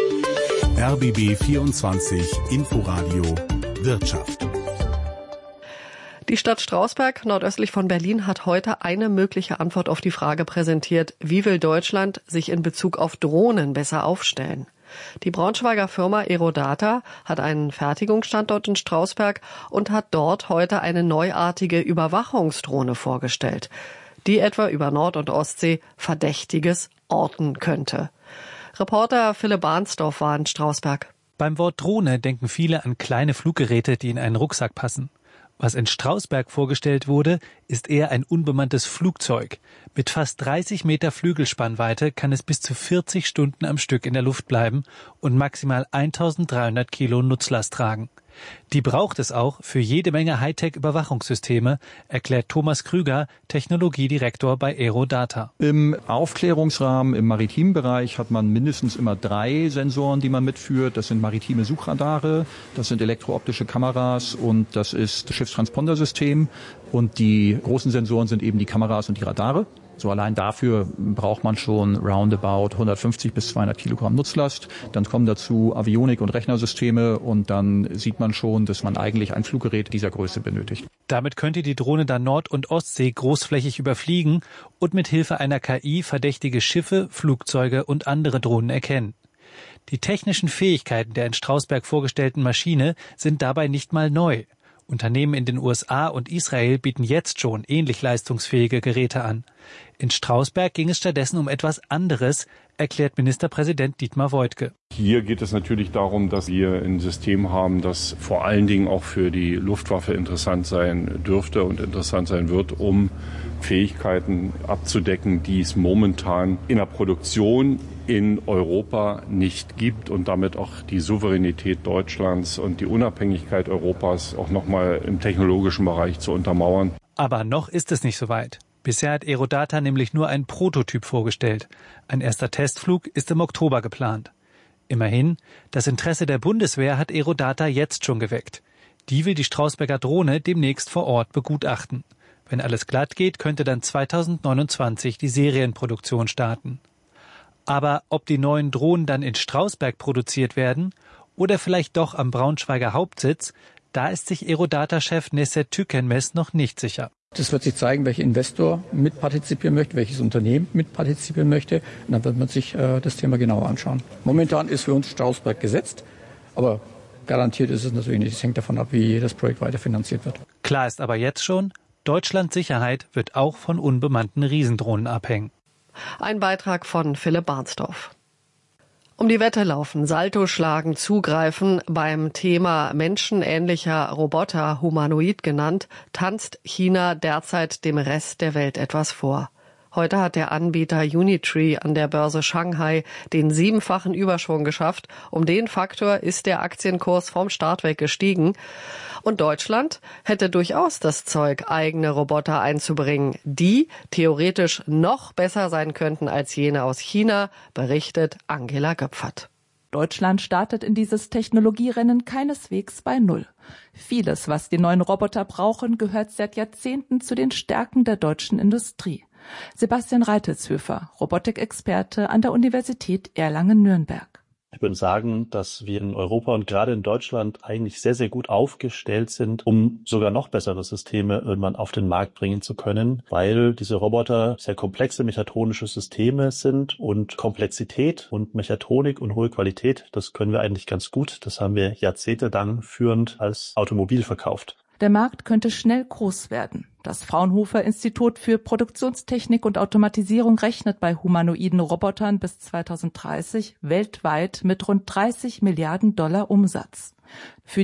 R B B vierundzwanzig Inforadio Wirtschaft. Die Stadt Strausberg, nordöstlich von Berlin, hat heute eine mögliche Antwort auf die Frage präsentiert, wie will Deutschland sich in Bezug auf Drohnen besser aufstellen? Die Braunschweiger Firma Aerodata hat einen Fertigungsstandort in Strausberg und hat dort heute eine neuartige Überwachungsdrohne vorgestellt, die etwa über Nord- und Ostsee Verdächtiges orten könnte. Reporter Philipp Barnsdorf war in Strausberg. Beim Wort Drohne denken viele an kleine Fluggeräte, die in einen Rucksack passen. Was in Strausberg vorgestellt wurde, ist eher ein unbemanntes Flugzeug. Mit fast dreißig Meter Flügelspannweite kann es bis zu vierzig Stunden am Stück in der Luft bleiben und maximal eintausenddreihundert Kilo Nutzlast tragen. Die braucht es auch für jede Menge Hightech-Überwachungssysteme, erklärt Thomas Krüger, Technologiedirektor bei Aerodata. Im Aufklärungsrahmen, im maritimen Bereich hat man mindestens immer drei Sensoren, die man mitführt. Das sind maritime Suchradare, das sind elektrooptische Kameras und das ist das Schiffstransponder-System. Und die großen Sensoren sind eben die Kameras und die Radare. So allein dafür braucht man schon roundabout hundertfünfzig bis zweihundert Kilogramm Nutzlast. Dann kommen dazu Avionik- und Rechnersysteme und dann sieht man schon, dass man eigentlich ein Fluggerät dieser Größe benötigt. Damit könnte die Drohne dann Nord- und Ostsee großflächig überfliegen und mit Hilfe einer K I verdächtige Schiffe, Flugzeuge und andere Drohnen erkennen. Die technischen Fähigkeiten der in Strausberg vorgestellten Maschine sind dabei nicht mal neu. Unternehmen in den U S A und Israel bieten jetzt schon ähnlich leistungsfähige Geräte an. In Strausberg ging es stattdessen um etwas anderes, erklärt Ministerpräsident Dietmar Woidke. Hier geht es natürlich darum, dass wir ein System haben, das vor allen Dingen auch für die Luftwaffe interessant sein dürfte und interessant sein wird, um Fähigkeiten abzudecken, die es momentan in der Produktion in Europa nicht gibt und damit auch die Souveränität Deutschlands und die Unabhängigkeit Europas auch nochmal im technologischen Bereich zu untermauern. Aber noch ist es nicht so weit. Bisher hat Aerodata nämlich nur einen Prototyp vorgestellt. Ein erster Testflug ist im Oktober geplant. Immerhin, das Interesse der Bundeswehr hat Aerodata jetzt schon geweckt. Die will die Strausberger Drohne demnächst vor Ort begutachten. Wenn alles glatt geht, könnte dann zweitausendneunundzwanzig die Serienproduktion starten. Aber ob die neuen Drohnen dann in Strausberg produziert werden oder vielleicht doch am Braunschweiger Hauptsitz, da ist sich Aerodata-Chef Neset Tükenmez noch nicht sicher. Das wird sich zeigen, welcher Investor mitpartizipieren möchte, welches Unternehmen mitpartizipieren möchte. Und dann wird man sich äh, das Thema genauer anschauen. Momentan ist für uns Strausberg gesetzt, aber garantiert ist es natürlich nicht. Es hängt davon ab, wie das Projekt weiterfinanziert wird. Klar ist aber jetzt schon, Deutschlands Sicherheit wird auch von unbemannten Riesendrohnen abhängen. Ein Beitrag von Philipp Barnsdorf. Um die Wette laufen, Salto schlagen, zugreifen. Beim Thema menschenähnlicher Roboter, humanoid genannt, tanzt China derzeit dem Rest der Welt etwas vor. Heute hat der Anbieter Unitree an der Börse Shanghai den siebenfachen Überschwung geschafft. Um den Faktor ist der Aktienkurs vom Start weg gestiegen. Und Deutschland hätte durchaus das Zeug, eigene Roboter einzubringen, die theoretisch noch besser sein könnten als jene aus China, berichtet Angela Göpfert. Deutschland startet in dieses Technologierennen keineswegs bei Null. Vieles, was die neuen Roboter brauchen, gehört seit Jahrzehnten zu den Stärken der deutschen Industrie. Sebastian Reitelshöfer, Robotikexperte an der Universität Erlangen-Nürnberg. Ich würde sagen, dass wir in Europa und gerade in Deutschland eigentlich sehr, sehr gut aufgestellt sind, um sogar noch bessere Systeme irgendwann auf den Markt bringen zu können, weil diese Roboter sehr komplexe mechatronische Systeme sind und Komplexität und Mechatronik und hohe Qualität, das können wir eigentlich ganz gut. Das haben wir jahrzehntelang führend als Automobil verkauft. Der Markt könnte schnell groß werden. Das Fraunhofer Institut für Produktionstechnik und Automatisierung rechnet bei humanoiden Robotern bis zweitausenddreißig weltweit mit rund dreißig Milliarden Dollar Umsatz. Für